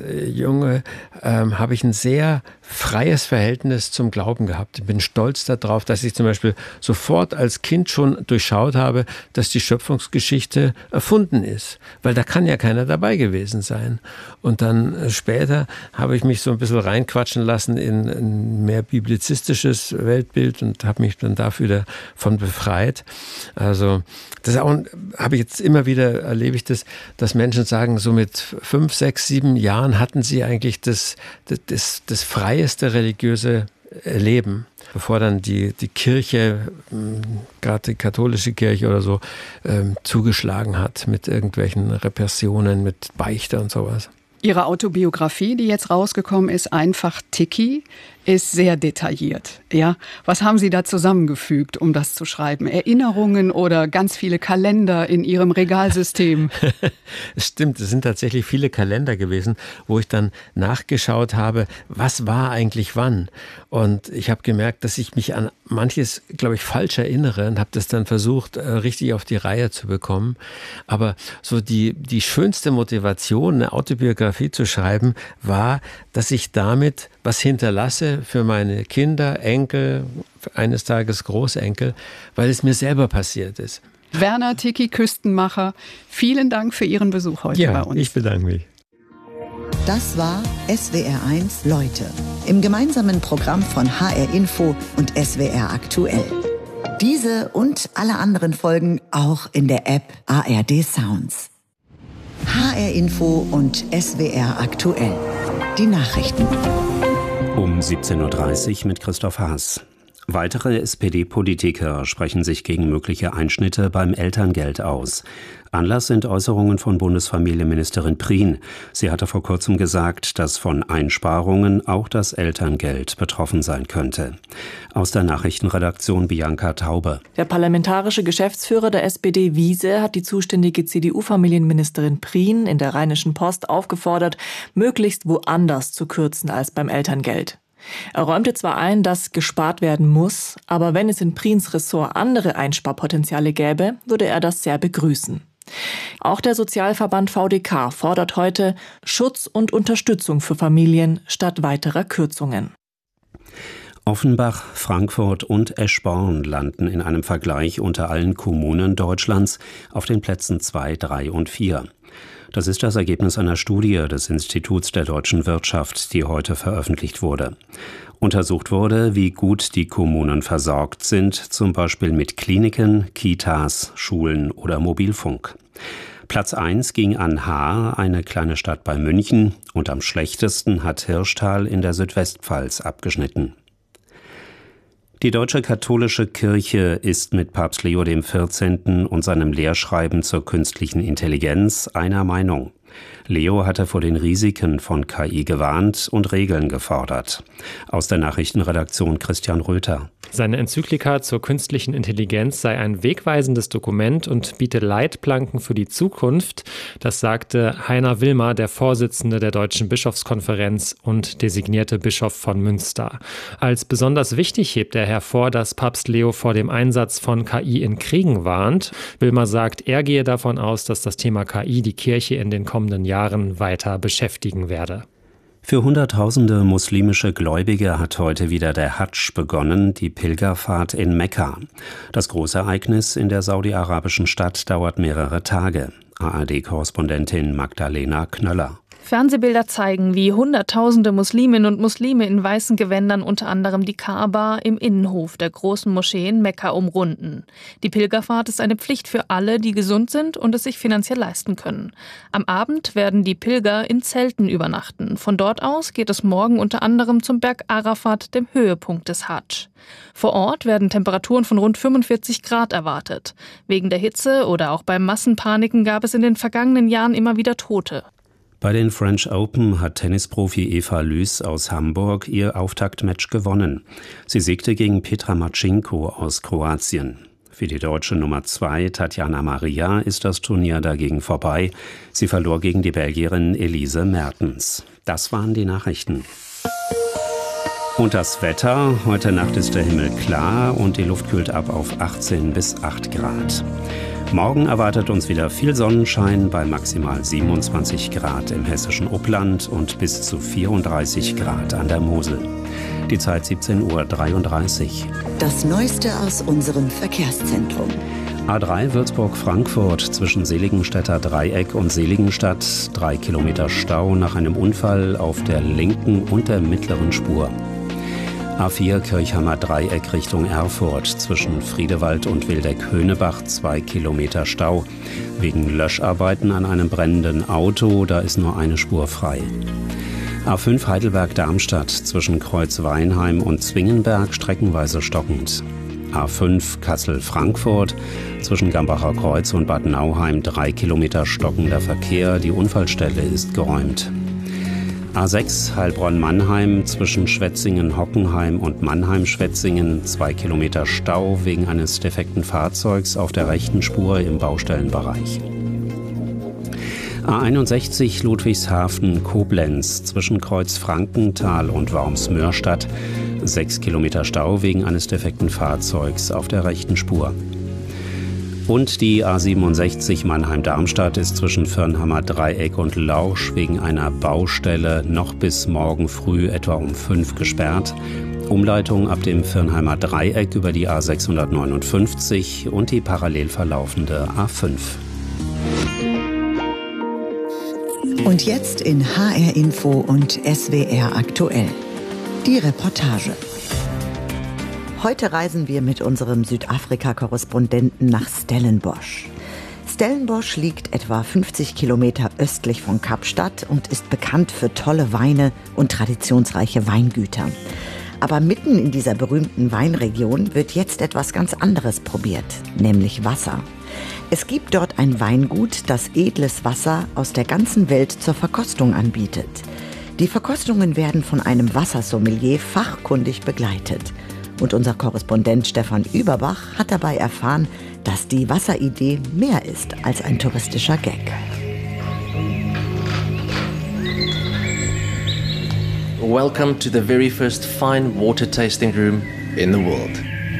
Junge ähm, habe ich ein sehr freies Verhältnis zum Glauben gehabt. Ich bin stolz darauf, dass ich zum Beispiel sofort als Kind schon durchschaut habe, dass die Schöpfungsgeschichte erfunden ist, weil da kann ja keiner dabei gewesen sein. Und dann später habe ich mich so ein bisschen reinquatschen lassen in ein mehr biblizistisches Weltbild und habe mich dann dafür davon befreit. Also das ist auch, habe ich jetzt immer wieder, erlebe ich das, dass Menschen sagen, so mit fünf, sechs, sieben Jahren hatten sie eigentlich das, das, das, das freieste religiöse Leben, bevor dann die, die Kirche, gerade die katholische Kirche oder so, ähm, zugeschlagen hat mit irgendwelchen Repressionen, mit Beichte und sowas. Ihre Autobiografie, die jetzt rausgekommen ist, Einfach Tiki, ist sehr detailliert. Ja, was haben Sie da zusammengefügt, um das zu schreiben? Erinnerungen oder ganz viele Kalender in Ihrem Regalsystem? Es stimmt, es sind tatsächlich viele Kalender gewesen, wo ich dann nachgeschaut habe, was war eigentlich wann. Und ich habe gemerkt, dass ich mich an manches, glaube ich, falsch erinnere und habe das dann versucht, richtig auf die Reihe zu bekommen. Aber so die, die schönste Motivation, eine Autobiografie zu schreiben, war, dass ich damit was hinterlasse für meine Kinder, Enkel, eines Tages Großenkel, weil es mir selber passiert ist. Werner Tiki Küstenmacher, vielen Dank für Ihren Besuch heute ja, bei uns. Ich bedanke mich. Das war S W R eins Leute im gemeinsamen Programm von H R Info und S W R Aktuell. Diese und alle anderen Folgen auch in der App A R D Sounds. H R Info und S W R Aktuell. Die Nachrichten. Um siebzehn Uhr dreißig mit Christoph Haas. Weitere S P D-Politiker sprechen sich gegen mögliche Einschnitte beim Elterngeld aus. Anlass sind Äußerungen von Bundesfamilienministerin Prien. Sie hatte vor kurzem gesagt, dass von Einsparungen auch das Elterngeld betroffen sein könnte. Aus der Nachrichtenredaktion Bianca Taube. Der parlamentarische Geschäftsführer der S P D Wiese hat die zuständige C D U-Familienministerin Prien in der Rheinischen Post aufgefordert, möglichst woanders zu kürzen als beim Elterngeld. Er räumte zwar ein, dass gespart werden muss, aber wenn es in Priens Ressort andere Einsparpotenziale gäbe, würde er das sehr begrüßen. Auch der Sozialverband V D K fordert heute Schutz und Unterstützung für Familien statt weiterer Kürzungen. Offenbach, Frankfurt und Eschborn landen in einem Vergleich unter allen Kommunen Deutschlands auf den Plätzen zwei, drei und vier. Das ist das Ergebnis einer Studie des Instituts der deutschen Wirtschaft, die heute veröffentlicht wurde. Untersucht wurde, wie gut die Kommunen versorgt sind, zum Beispiel mit Kliniken, Kitas, Schulen oder Mobilfunk. Platz eins ging an Haar, eine kleine Stadt bei München, und am schlechtesten hat Hirschtal in der Südwestpfalz abgeschnitten. Die Deutsche Katholische Kirche ist mit Papst Leo der vierzehnte. Und seinem Lehrschreiben zur künstlichen Intelligenz einer Meinung. Leo hatte vor den Risiken von K I gewarnt und Regeln gefordert. Aus der Nachrichtenredaktion Christian Röther. Seine Enzyklika zur künstlichen Intelligenz sei ein wegweisendes Dokument und biete Leitplanken für die Zukunft. Das sagte Heiner Wilmer, der Vorsitzende der Deutschen Bischofskonferenz und designierte Bischof von Münster. Als besonders wichtig hebt er hervor, dass Papst Leo vor dem Einsatz von K I in Kriegen warnt. Wilmer sagt, er gehe davon aus, dass das Thema K I die Kirche in den kommenden Jahren weiter beschäftigen werde. Für Hunderttausende muslimische Gläubige hat heute wieder der Hadsch begonnen, die Pilgerfahrt in Mekka. Das Großereignis in der saudi-arabischen Stadt dauert mehrere Tage. A R D-Korrespondentin Magdalena Knöller. Fernsehbilder zeigen, wie Hunderttausende Musliminnen und Muslime in weißen Gewändern unter anderem die Kaaba im Innenhof der großen Moschee in Mekka umrunden. Die Pilgerfahrt ist eine Pflicht für alle, die gesund sind und es sich finanziell leisten können. Am Abend werden die Pilger in Zelten übernachten. Von dort aus geht es morgen unter anderem zum Berg Arafat, dem Höhepunkt des Hadsch. Vor Ort werden Temperaturen von rund fünfundvierzig Grad erwartet. Wegen der Hitze oder auch bei Massenpaniken gab es in den vergangenen Jahren immer wieder Tote. Bei den French Open hat Tennisprofi Eva Lüß aus Hamburg ihr Auftaktmatch gewonnen. Sie siegte gegen Petra Marcinko aus Kroatien. Für die deutsche Nummer zwei Tatjana Maria ist das Turnier dagegen vorbei. Sie verlor gegen die Belgierin Elise Mertens. Das waren die Nachrichten. Und das Wetter. Heute Nacht ist der Himmel klar und die Luft kühlt ab auf achtzehn bis acht Grad. Morgen erwartet uns wieder viel Sonnenschein bei maximal siebenundzwanzig Grad im hessischen Upland und bis zu vierunddreißig Grad an der Mosel. Die Zeit siebzehn Uhr dreiunddreißig. Das Neueste aus unserem Verkehrszentrum. A drei Würzburg-Frankfurt zwischen Seligenstädter Dreieck und Seligenstadt. Drei Kilometer Stau nach einem Unfall auf der linken und der mittleren Spur. A vier Kirchhammer Dreieck Richtung Erfurt zwischen Friedewald und Wildeck-Höhnebach, zwei Kilometer Stau. Wegen Löscharbeiten an einem brennenden Auto, da ist nur eine Spur frei. A fünf Heidelberg-Darmstadt zwischen Kreuz-Weinheim und Zwingenberg streckenweise stockend. A fünf Kassel-Frankfurt zwischen Gambacher Kreuz und Bad Nauheim, drei Kilometer stockender Verkehr. Die Unfallstelle ist geräumt. A sechs Heilbronn-Mannheim zwischen Schwetzingen-Hockenheim und Mannheim-Schwetzingen, zwei Kilometer Stau wegen eines defekten Fahrzeugs auf der rechten Spur im Baustellenbereich. A einundsechzig Ludwigshafen-Koblenz zwischen Kreuz-Frankenthal und Worms-Mörstadt, sechs Kilometer Stau wegen eines defekten Fahrzeugs auf der rechten Spur. Und die A siebenundsechzig Mannheim-Darmstadt ist zwischen Firnhammer Dreieck und Lausch wegen einer Baustelle noch bis morgen früh etwa um fünf gesperrt. Umleitung ab dem Firnheimer Dreieck über die A sechshundertneunundfünfzig und die parallel verlaufende A fünf. Und jetzt in H R Info und S W R aktuell. Die Reportage. Heute reisen wir mit unserem Südafrika-Korrespondenten nach Stellenbosch. Stellenbosch liegt etwa fünfzig Kilometer östlich von Kapstadt und ist bekannt für tolle Weine und traditionsreiche Weingüter. Aber mitten in dieser berühmten Weinregion wird jetzt etwas ganz anderes probiert, nämlich Wasser. Es gibt dort ein Weingut, das edles Wasser aus der ganzen Welt zur Verkostung anbietet. Die Verkostungen werden von einem Wassersommelier fachkundig begleitet. Und unser Korrespondent Stefan Überbach hat dabei erfahren, dass die Wasseridee mehr ist als ein touristischer Gag. Welcome to the very first fine water tasting room in the world.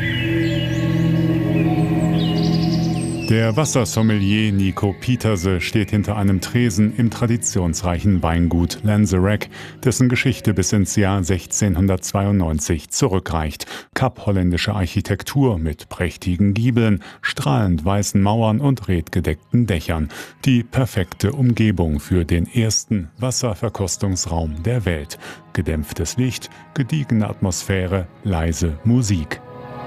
Der Wassersommelier Nico Pieterse steht hinter einem Tresen im traditionsreichen Weingut Lanzerac, dessen Geschichte bis ins Jahr sechzehnhundertzweiundneunzig zurückreicht. Kapholländische Architektur mit prächtigen Giebeln, strahlend weißen Mauern und redgedeckten Dächern. Die perfekte Umgebung für den ersten Wasserverkostungsraum der Welt. Gedämpftes Licht, gediegene Atmosphäre, leise Musik.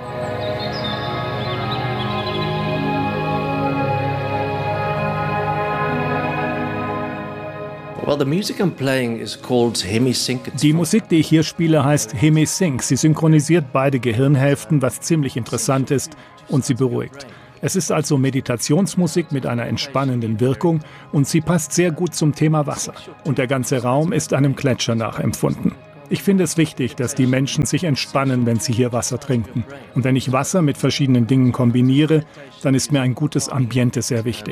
Die Musik, die ich hier spiele, heißt Hemi-Sync. Sie synchronisiert beide Gehirnhälften, was ziemlich interessant ist, und sie beruhigt. Es ist also Meditationsmusik mit einer entspannenden Wirkung und sie passt sehr gut zum Thema Wasser. Und der ganze Raum ist einem Gletscher nachempfunden. Ich finde es wichtig, dass die Menschen sich entspannen, wenn sie hier Wasser trinken. Und wenn ich Wasser mit verschiedenen Dingen kombiniere, dann ist mir ein gutes Ambiente sehr wichtig.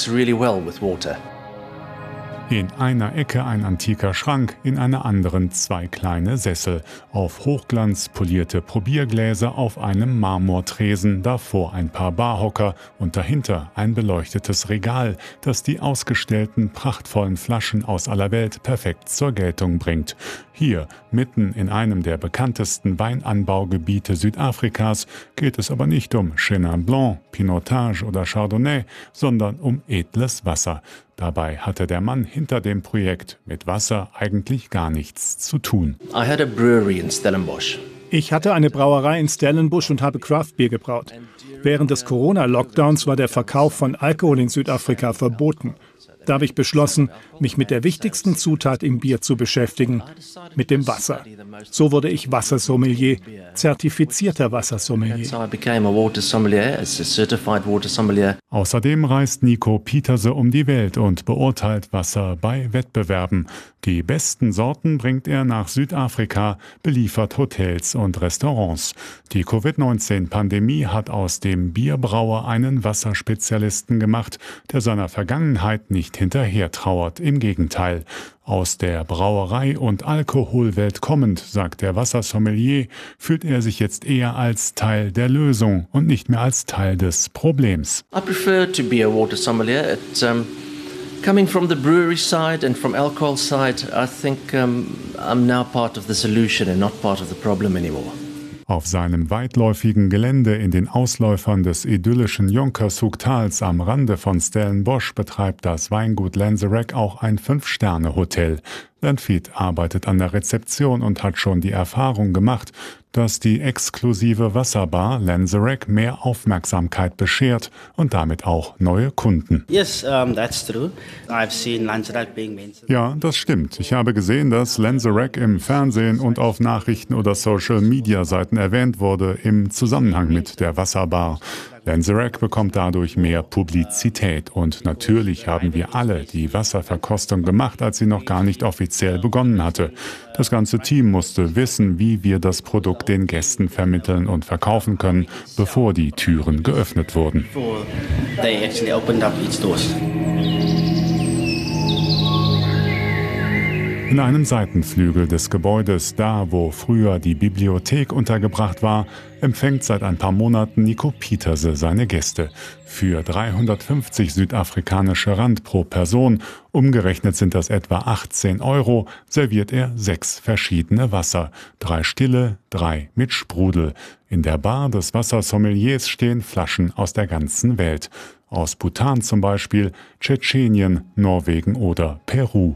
In einer Ecke ein antiker Schrank, in einer anderen zwei kleine Sessel. Auf Hochglanz polierte Probiergläser auf einem Marmortresen, davor ein paar Barhocker und dahinter ein beleuchtetes Regal, das die ausgestellten prachtvollen Flaschen aus aller Welt perfekt zur Geltung bringt. Hier, mitten in einem der bekanntesten Weinanbaugebiete Südafrikas, geht es aber nicht um Chenin Blanc, Pinotage oder Chardonnay, sondern um edles Wasser. Dabei hatte der Mann hinter dem Projekt mit Wasser eigentlich gar nichts zu tun. I had a brewery in Stellenbosch. Ich hatte eine Brauerei in Stellenbosch und habe Craftbier gebraut. Während des Corona-Lockdowns war der Verkauf von Alkohol in Südafrika verboten. Da habe ich beschlossen, mich mit der wichtigsten Zutat im Bier zu beschäftigen, mit dem Wasser. So wurde ich Wassersommelier, zertifizierter Wassersommelier. Außerdem reist Nico Pieterse um die Welt und beurteilt Wasser bei Wettbewerben. Die besten Sorten bringt er nach Südafrika, beliefert Hotels und Restaurants. Die Covid neunzehn Pandemie hat aus dem Bierbrauer einen Wasserspezialisten gemacht, der seiner Vergangenheit nicht hinterher trauert. Im Gegenteil. Aus der Brauerei- und Alkoholwelt kommend, sagt der Wassersommelier, fühlt er sich jetzt eher als Teil der Lösung und nicht mehr als Teil des Problems. I prefer to be a water sommelier. It, um, coming from the brewery side and from alcohol side, I think um, I'm now part of the solution and not part of the problem anymore. Auf seinem weitläufigen Gelände in den Ausläufern des idyllischen Jonkershoek-Tals am Rande von Stellenbosch betreibt das Weingut Lanzerac auch ein Fünf-Sterne-Hotel. Landfied arbeitet an der Rezeption und hat schon die Erfahrung gemacht, dass die exklusive Wasserbar Lanzerac mehr Aufmerksamkeit beschert und damit auch neue Kunden. Yes, um, that's true. I've seen Lanzerac being mentioned. Ja, das stimmt. Ich habe gesehen, dass Lanzerac im Fernsehen und auf Nachrichten- oder Social-Media-Seiten erwähnt wurde im Zusammenhang mit der Wasserbar. Lanzerac bekommt dadurch mehr Publizität. Und natürlich haben wir alle die Wasserverkostung gemacht, als sie noch gar nicht offiziell begonnen hatte. Das ganze Team musste wissen, wie wir das Produkt den Gästen vermitteln und verkaufen können, bevor die Türen geöffnet wurden. In einem Seitenflügel des Gebäudes, da wo früher die Bibliothek untergebracht war, empfängt seit ein paar Monaten Nico Pieterse seine Gäste. Für dreihundertfünfzig südafrikanische Rand pro Person, umgerechnet sind das etwa achtzehn Euro, serviert er sechs verschiedene Wasser. Drei stille, drei mit Sprudel. In der Bar des Wassersommeliers stehen Flaschen aus der ganzen Welt. Aus Bhutan zum Beispiel, Tschetschenien, Norwegen oder Peru.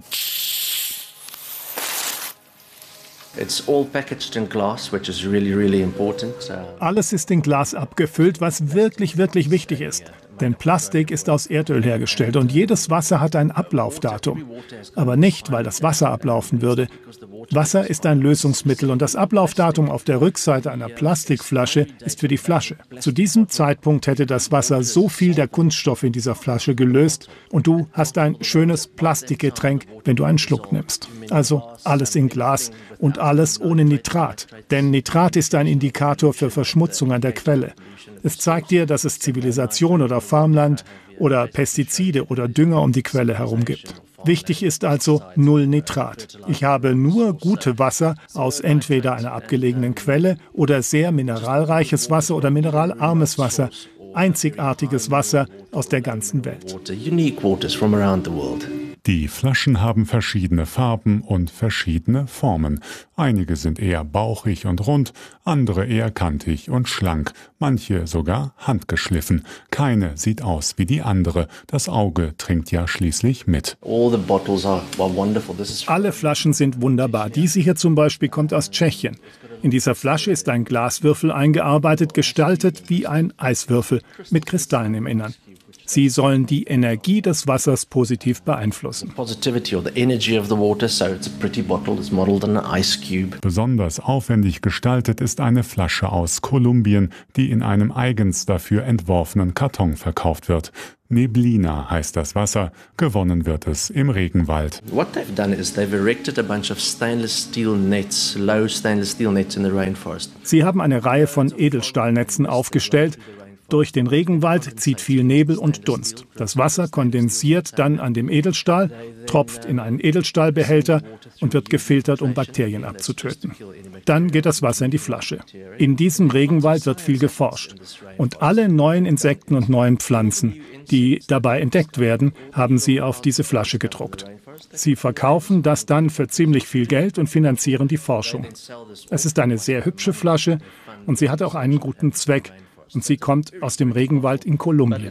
It's all packaged in glass, which is really, really important. Alles ist in Glas abgefüllt, was wirklich, wirklich wichtig ist. Denn Plastik ist aus Erdöl hergestellt und jedes Wasser hat ein Ablaufdatum. Aber nicht, weil das Wasser ablaufen würde. Wasser ist ein Lösungsmittel und das Ablaufdatum auf der Rückseite einer Plastikflasche ist für die Flasche. Zu diesem Zeitpunkt hätte das Wasser so viel der Kunststoffe in dieser Flasche gelöst und du hast ein schönes Plastikgetränk, wenn du einen Schluck nimmst. Also alles in Glas und alles ohne Nitrat. Denn Nitrat ist ein Indikator für Verschmutzung an der Quelle. Es zeigt dir, dass es Zivilisation oder Farmland oder Pestizide oder Dünger um die Quelle herum gibt. Wichtig ist also null Nitrat. Ich habe nur gute Wasser aus entweder einer abgelegenen Quelle oder sehr mineralreiches Wasser oder mineralarmes Wasser. Einzigartiges Wasser aus der ganzen Welt. Die Flaschen haben verschiedene Farben und verschiedene Formen. Einige sind eher bauchig und rund, andere eher kantig und schlank, manche sogar handgeschliffen. Keine sieht aus wie die andere. Das Auge trinkt ja schließlich mit. Alle Flaschen sind wunderbar. Diese hier zum Beispiel kommt aus Tschechien. In dieser Flasche ist ein Glaswürfel eingearbeitet, gestaltet wie ein Eiswürfel mit Kristallen im Innern. Sie sollen die Energie des Wassers positiv beeinflussen. Besonders aufwendig gestaltet ist eine Flasche aus Kolumbien, die in einem eigens dafür entworfenen Karton verkauft wird. Neblina heißt das Wasser, gewonnen wird es im Regenwald. What they've done is they've erected a bunch of stainless steel nets, low stainless steel nets in the rainforest. Sie haben eine Reihe von Edelstahlnetzen aufgestellt. Durch den Regenwald zieht viel Nebel und Dunst. Das Wasser kondensiert dann an dem Edelstahl, tropft in einen Edelstahlbehälter und wird gefiltert, um Bakterien abzutöten. Dann geht das Wasser in die Flasche. In diesem Regenwald wird viel geforscht. Und alle neuen Insekten und neuen Pflanzen, die dabei entdeckt werden, haben sie auf diese Flasche gedruckt. Sie verkaufen das dann für ziemlich viel Geld und finanzieren die Forschung. Es ist eine sehr hübsche Flasche und sie hat auch einen guten Zweck. Und sie kommt aus dem Regenwald in Kolumbien.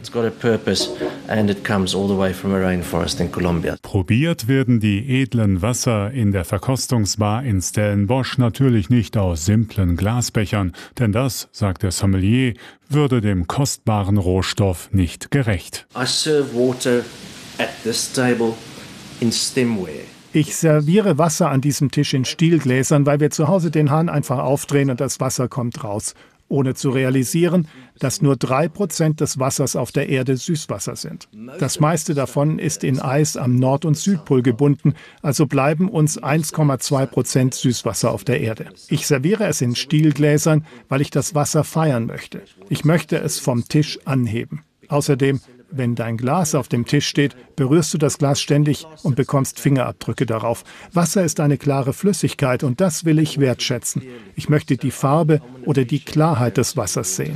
Probiert werden die edlen Wasser in der Verkostungsbar in Stellenbosch natürlich nicht aus simplen Glasbechern, denn das, sagt der Sommelier, würde dem kostbaren Rohstoff nicht gerecht. I serve water at this table in stemware. Ich serviere Wasser an diesem Tisch in Stielgläsern, weil wir zu Hause den Hahn einfach aufdrehen und das Wasser kommt raus, ohne zu realisieren, dass nur drei Prozent des Wassers auf der Erde Süßwasser sind. Das meiste davon ist in Eis am Nord- und Südpol gebunden, also bleiben uns eins Komma zwei Prozent Süßwasser auf der Erde. Ich serviere es in Stielgläsern, weil ich das Wasser feiern möchte. Ich möchte es vom Tisch anheben. Außerdem, wenn dein Glas auf dem Tisch steht, berührst du das Glas ständig und bekommst Fingerabdrücke darauf. Wasser ist eine klare Flüssigkeit und das will ich wertschätzen. Ich möchte die Farbe oder die Klarheit des Wassers sehen.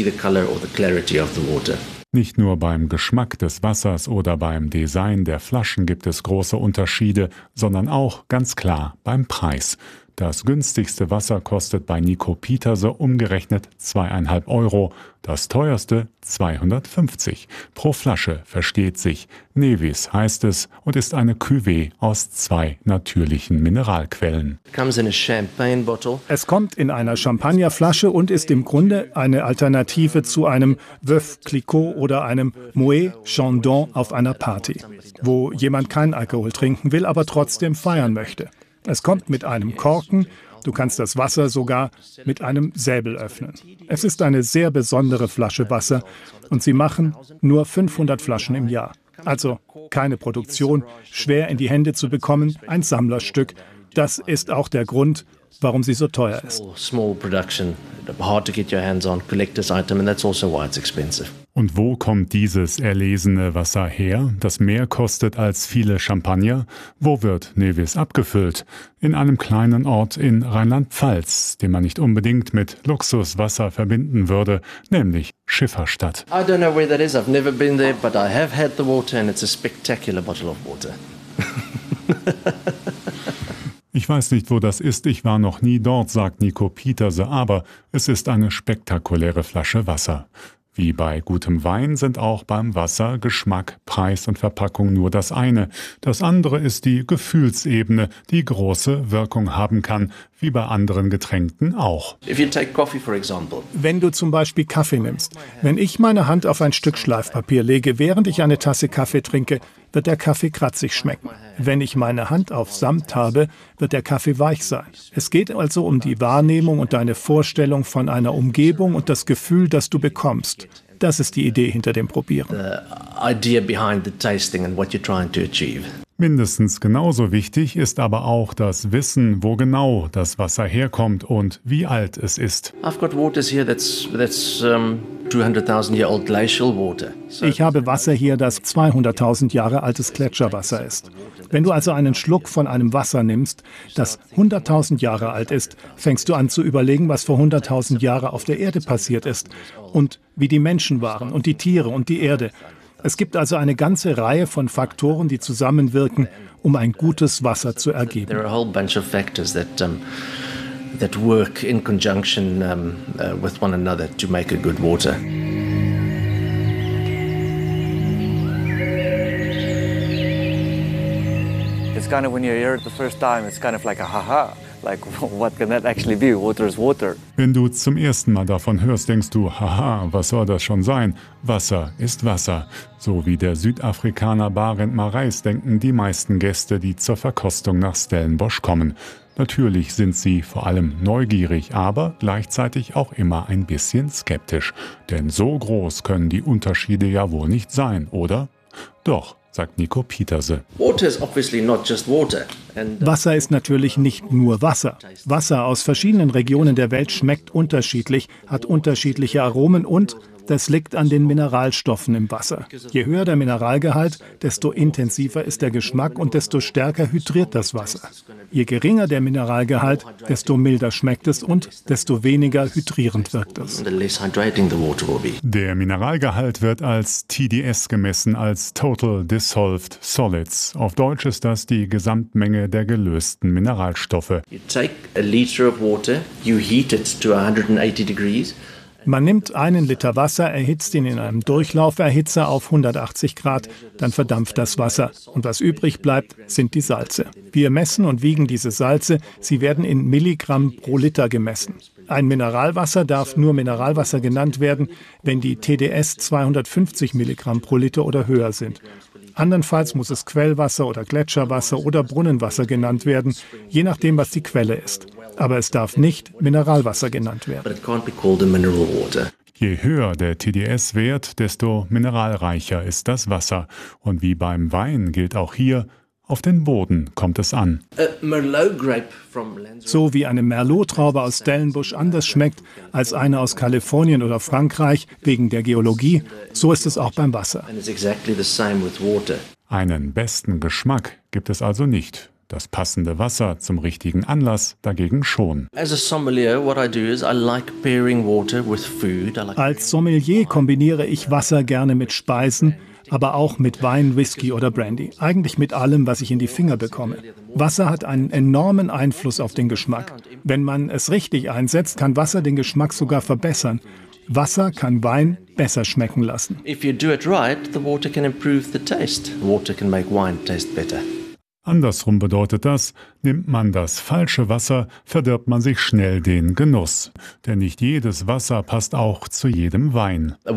Nicht nur beim Geschmack des Wassers oder beim Design der Flaschen gibt es große Unterschiede, sondern auch ganz klar beim Preis. Das günstigste Wasser kostet bei Nico Pieterse umgerechnet zweieinhalb Euro, das teuerste zweihundertfünfzig. Pro Flasche, versteht sich. Nevis heißt es und ist eine Cuvée aus zwei natürlichen Mineralquellen. Es kommt in einer Champagnerflasche und ist im Grunde eine Alternative zu einem Veuve Clicquot oder einem Moët Chandon auf einer Party, wo jemand keinen Alkohol trinken will, aber trotzdem feiern möchte. Es kommt mit einem Korken Du kannst das Wasser sogar mit einem Säbel öffnen. Es ist eine sehr besondere Flasche Wasser und sie machen nur fünfhundert Flaschen im Jahr. Also keine Produktion, schwer in die Hände zu bekommen, ein Sammlerstück. Das ist auch der Grund, warum sie so teuer ist. Small production, hard to get your hands on, collector's item, and that's also why it's expensive. Und wo kommt dieses erlesene Wasser her, das mehr kostet als viele Champagner? Wo wird Nevis abgefüllt? In einem kleinen Ort in Rheinland-Pfalz, den man nicht unbedingt mit Luxuswasser verbinden würde, nämlich Schifferstadt. I don't know where that is, I've never been there, but I have had the water and it's a spectacular bottle of water. Ich weiß nicht, wo das ist, ich war noch nie dort, sagt Nico Pieterse, aber es ist eine spektakuläre Flasche Wasser. Wie bei gutem Wein sind auch beim Wasser Geschmack, Preis und Verpackung nur das eine. Das andere ist die Gefühlsebene, die große Wirkung haben kann, wie bei anderen Getränken auch. If you take coffee, for example. Wenn du zum Beispiel Kaffee nimmst, wenn ich meine Hand auf ein Stück Schleifpapier lege, während ich eine Tasse Kaffee trinke, wird der Kaffee kratzig schmecken. Wenn ich meine Hand auf Samt habe, wird der Kaffee weich sein. Es geht also um die Wahrnehmung und deine Vorstellung von einer Umgebung und das Gefühl, das du bekommst. Das ist die Idee hinter dem Probieren. The idea behind the tasting and what you're trying to achieve. Mindestens genauso wichtig ist aber auch das Wissen, wo genau das Wasser herkommt und wie alt es ist. I've got waters here that's that's um, two hundred thousand year old glacial water. So ich habe Wasser hier, das zweihunderttausend Jahre altes Gletscherwasser ist. Wenn du also einen Schluck von einem Wasser nimmst, das hunderttausend Jahre alt ist, fängst du an zu überlegen, was vor hunderttausend Jahren auf der Erde passiert ist und wie die Menschen waren und die Tiere und die Erde. Es gibt also eine ganze Reihe von Faktoren, die zusammenwirken, um ein gutes Wasser zu ergeben. There are a whole bunch of factors that um, that work in conjunction um, uh, with one another to make a good water. It's kind of when you hear it the first time, it's kind of like a haha. Like, what can that actually be? Water is water. Wenn du zum ersten Mal davon hörst, denkst du, haha, was soll das schon sein? Wasser ist Wasser. So wie der Südafrikaner Barend Marais denken die meisten Gäste, die zur Verkostung nach Stellenbosch kommen. Natürlich sind sie vor allem neugierig, aber gleichzeitig auch immer ein bisschen skeptisch. Denn so groß können die Unterschiede ja wohl nicht sein, oder? Doch, sagt Nico Pieterse. Water is obviously not just water. Wasser ist natürlich nicht nur Wasser. Wasser aus verschiedenen Regionen der Welt schmeckt unterschiedlich, hat unterschiedliche Aromen und das liegt an den Mineralstoffen im Wasser. Je höher der Mineralgehalt, desto intensiver ist der Geschmack und desto stärker hydriert das Wasser. Je geringer der Mineralgehalt, desto milder schmeckt es und desto weniger hydrierend wirkt es. Der Mineralgehalt wird als T D S gemessen, als Total Dissolved Solids. Auf Deutsch ist das die Gesamtmenge der gelösten Mineralstoffe. You take a liter of water, you heat it to one hundred eighty degrees. Man nimmt einen Liter Wasser, erhitzt ihn in einem Durchlauferhitzer auf hundertachtzig Grad, dann verdampft das Wasser. Und was übrig bleibt, sind die Salze. Wir messen und wiegen diese Salze, sie werden in Milligramm pro Liter gemessen. Ein Mineralwasser darf nur Mineralwasser genannt werden, wenn die T D S zweihundertfünfzig Milligramm pro Liter oder höher sind. Andernfalls muss es Quellwasser oder Gletscherwasser oder Brunnenwasser genannt werden, je nachdem, was die Quelle ist. Aber es darf nicht Mineralwasser genannt werden. Je höher der T D S-Wert, desto mineralreicher ist das Wasser. Und wie beim Wein gilt auch hier, auf den Boden kommt es an. So wie eine Merlot-Traube aus Stellenbosch anders schmeckt als eine aus Kalifornien oder Frankreich wegen der Geologie, so ist es auch beim Wasser. Einen besten Geschmack gibt es also nicht. Das passende Wasser zum richtigen Anlass dagegen schon. Als Sommelier kombiniere ich Wasser gerne mit Speisen, aber auch mit Wein, Whisky oder Brandy. Eigentlich mit allem, was ich in die Finger bekomme. Wasser hat einen enormen Einfluss auf den Geschmack. Wenn man es richtig einsetzt, kann Wasser den Geschmack sogar verbessern. Wasser kann Wein besser schmecken lassen. If you do it right, the water can improve the taste. Water can make wine taste better. Andersrum bedeutet das, nimmt man das falsche Wasser, verdirbt man sich schnell den Genuss. Denn nicht jedes Wasser passt auch zu jedem Wein. Ich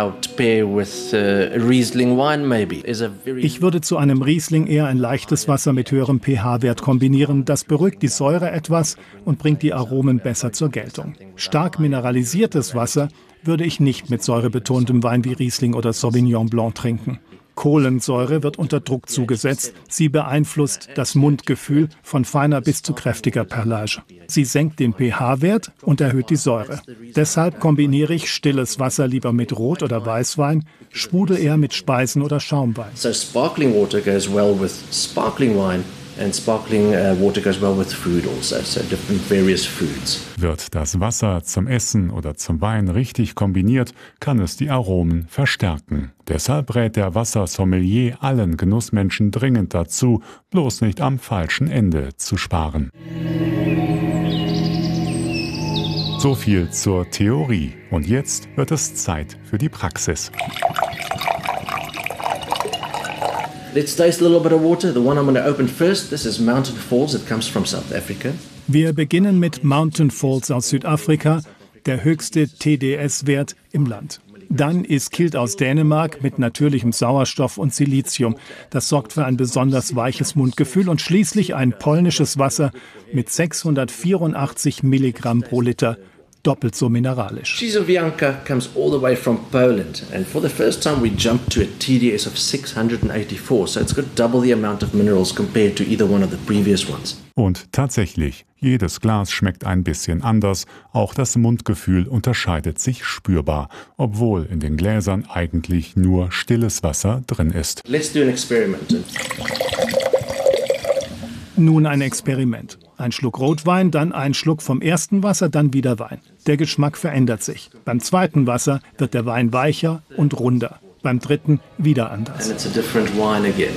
würde zu einem Riesling eher ein leichtes Wasser mit höherem pH-Wert kombinieren. Das beruhigt die Säure etwas und bringt die Aromen besser zur Geltung. Stark mineralisiertes Wasser würde ich nicht mit säurebetontem Wein wie Riesling oder Sauvignon Blanc trinken. Kohlensäure wird unter Druck zugesetzt. Sie beeinflusst das Mundgefühl von feiner bis zu kräftiger Perlage. Sie senkt den pH-Wert und erhöht die Säure. Deshalb kombiniere ich stilles Wasser lieber mit Rot- oder Weißwein, Sprudel eher mit Speisen- oder Schaumwein. So sparkling water goes well with sparkling wine. And sparkling uh, water goes well with food also, so different various foods. Wird das Wasser zum Essen oder zum Wein richtig kombiniert, kann es die Aromen verstärken. Deshalb rät der Wassersommelier allen Genussmenschen dringend dazu, bloß nicht am falschen Ende zu sparen. So viel zur Theorie. Und jetzt wird es Zeit für die Praxis. Let's taste a little bit of water. The one I'm going to open first, this is Mountain Falls. It comes from South Africa. Wir beginnen mit Mountain Falls aus Südafrika, der höchste T D S-Wert im Land. Dann Iskilde aus Dänemark mit natürlichem Sauerstoff und Silizium. Das sorgt für ein besonders weiches Mundgefühl. Und schließlich ein polnisches Wasser mit sechshundertvierundachtzig Milligramm pro Liter. Doppelt so mineralisch. Krzyżowianka comes all the way from Poland, and for the first time we jumped to a T D S of six hundred eighty-four, so it's got double the amount of minerals compared to either one of the previous ones. Und tatsächlich, jedes Glas schmeckt ein bisschen anders, auch das Mundgefühl unterscheidet sich spürbar, obwohl in den Gläsern eigentlich nur stilles Wasser drin ist. Let's do an experiment. Nun ein Experiment. Ein Schluck Rotwein, dann ein Schluck vom ersten Wasser, dann wieder Wein. Der Geschmack verändert sich. Beim zweiten Wasser wird der Wein weicher und runder. Beim dritten wieder anders. And it's a different wine again.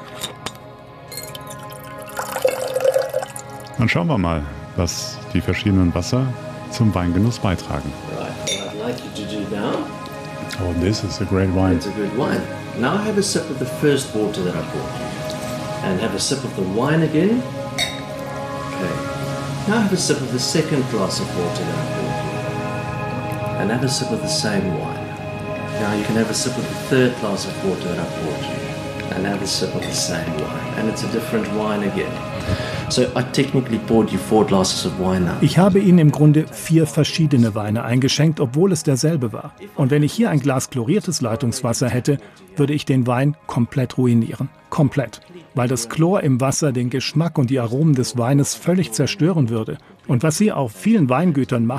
Dann schauen wir mal, was die verschiedenen Wasser zum Weingenuss beitragen. Right, what I'd like you to do now. Oh, this is a great wine. It's a good wine. Now have a sip of the first water that I poured you. And have a sip of the wine again. Okay. Now have a sip of the second glass of water that I poured you. And have a sip of the same wine. Now you can have a sip of the third glass of water that I poured you. And have a sip of the same wine. And it's a different wine again. So I technically poured you four glasses of wine now. Ich habe Ihnen im Grunde vier verschiedene Weine eingeschenkt, obwohl es derselbe war. Und wenn ich hier ein Glas chloriertes Leitungswasser hätte, würde ich den Wein komplett ruinieren. Komplett. Weil das Chlor im Wasser den Geschmack und die Aromen des Weines völlig zerstören würde. Und was Sie auf vielen Weingütern machen,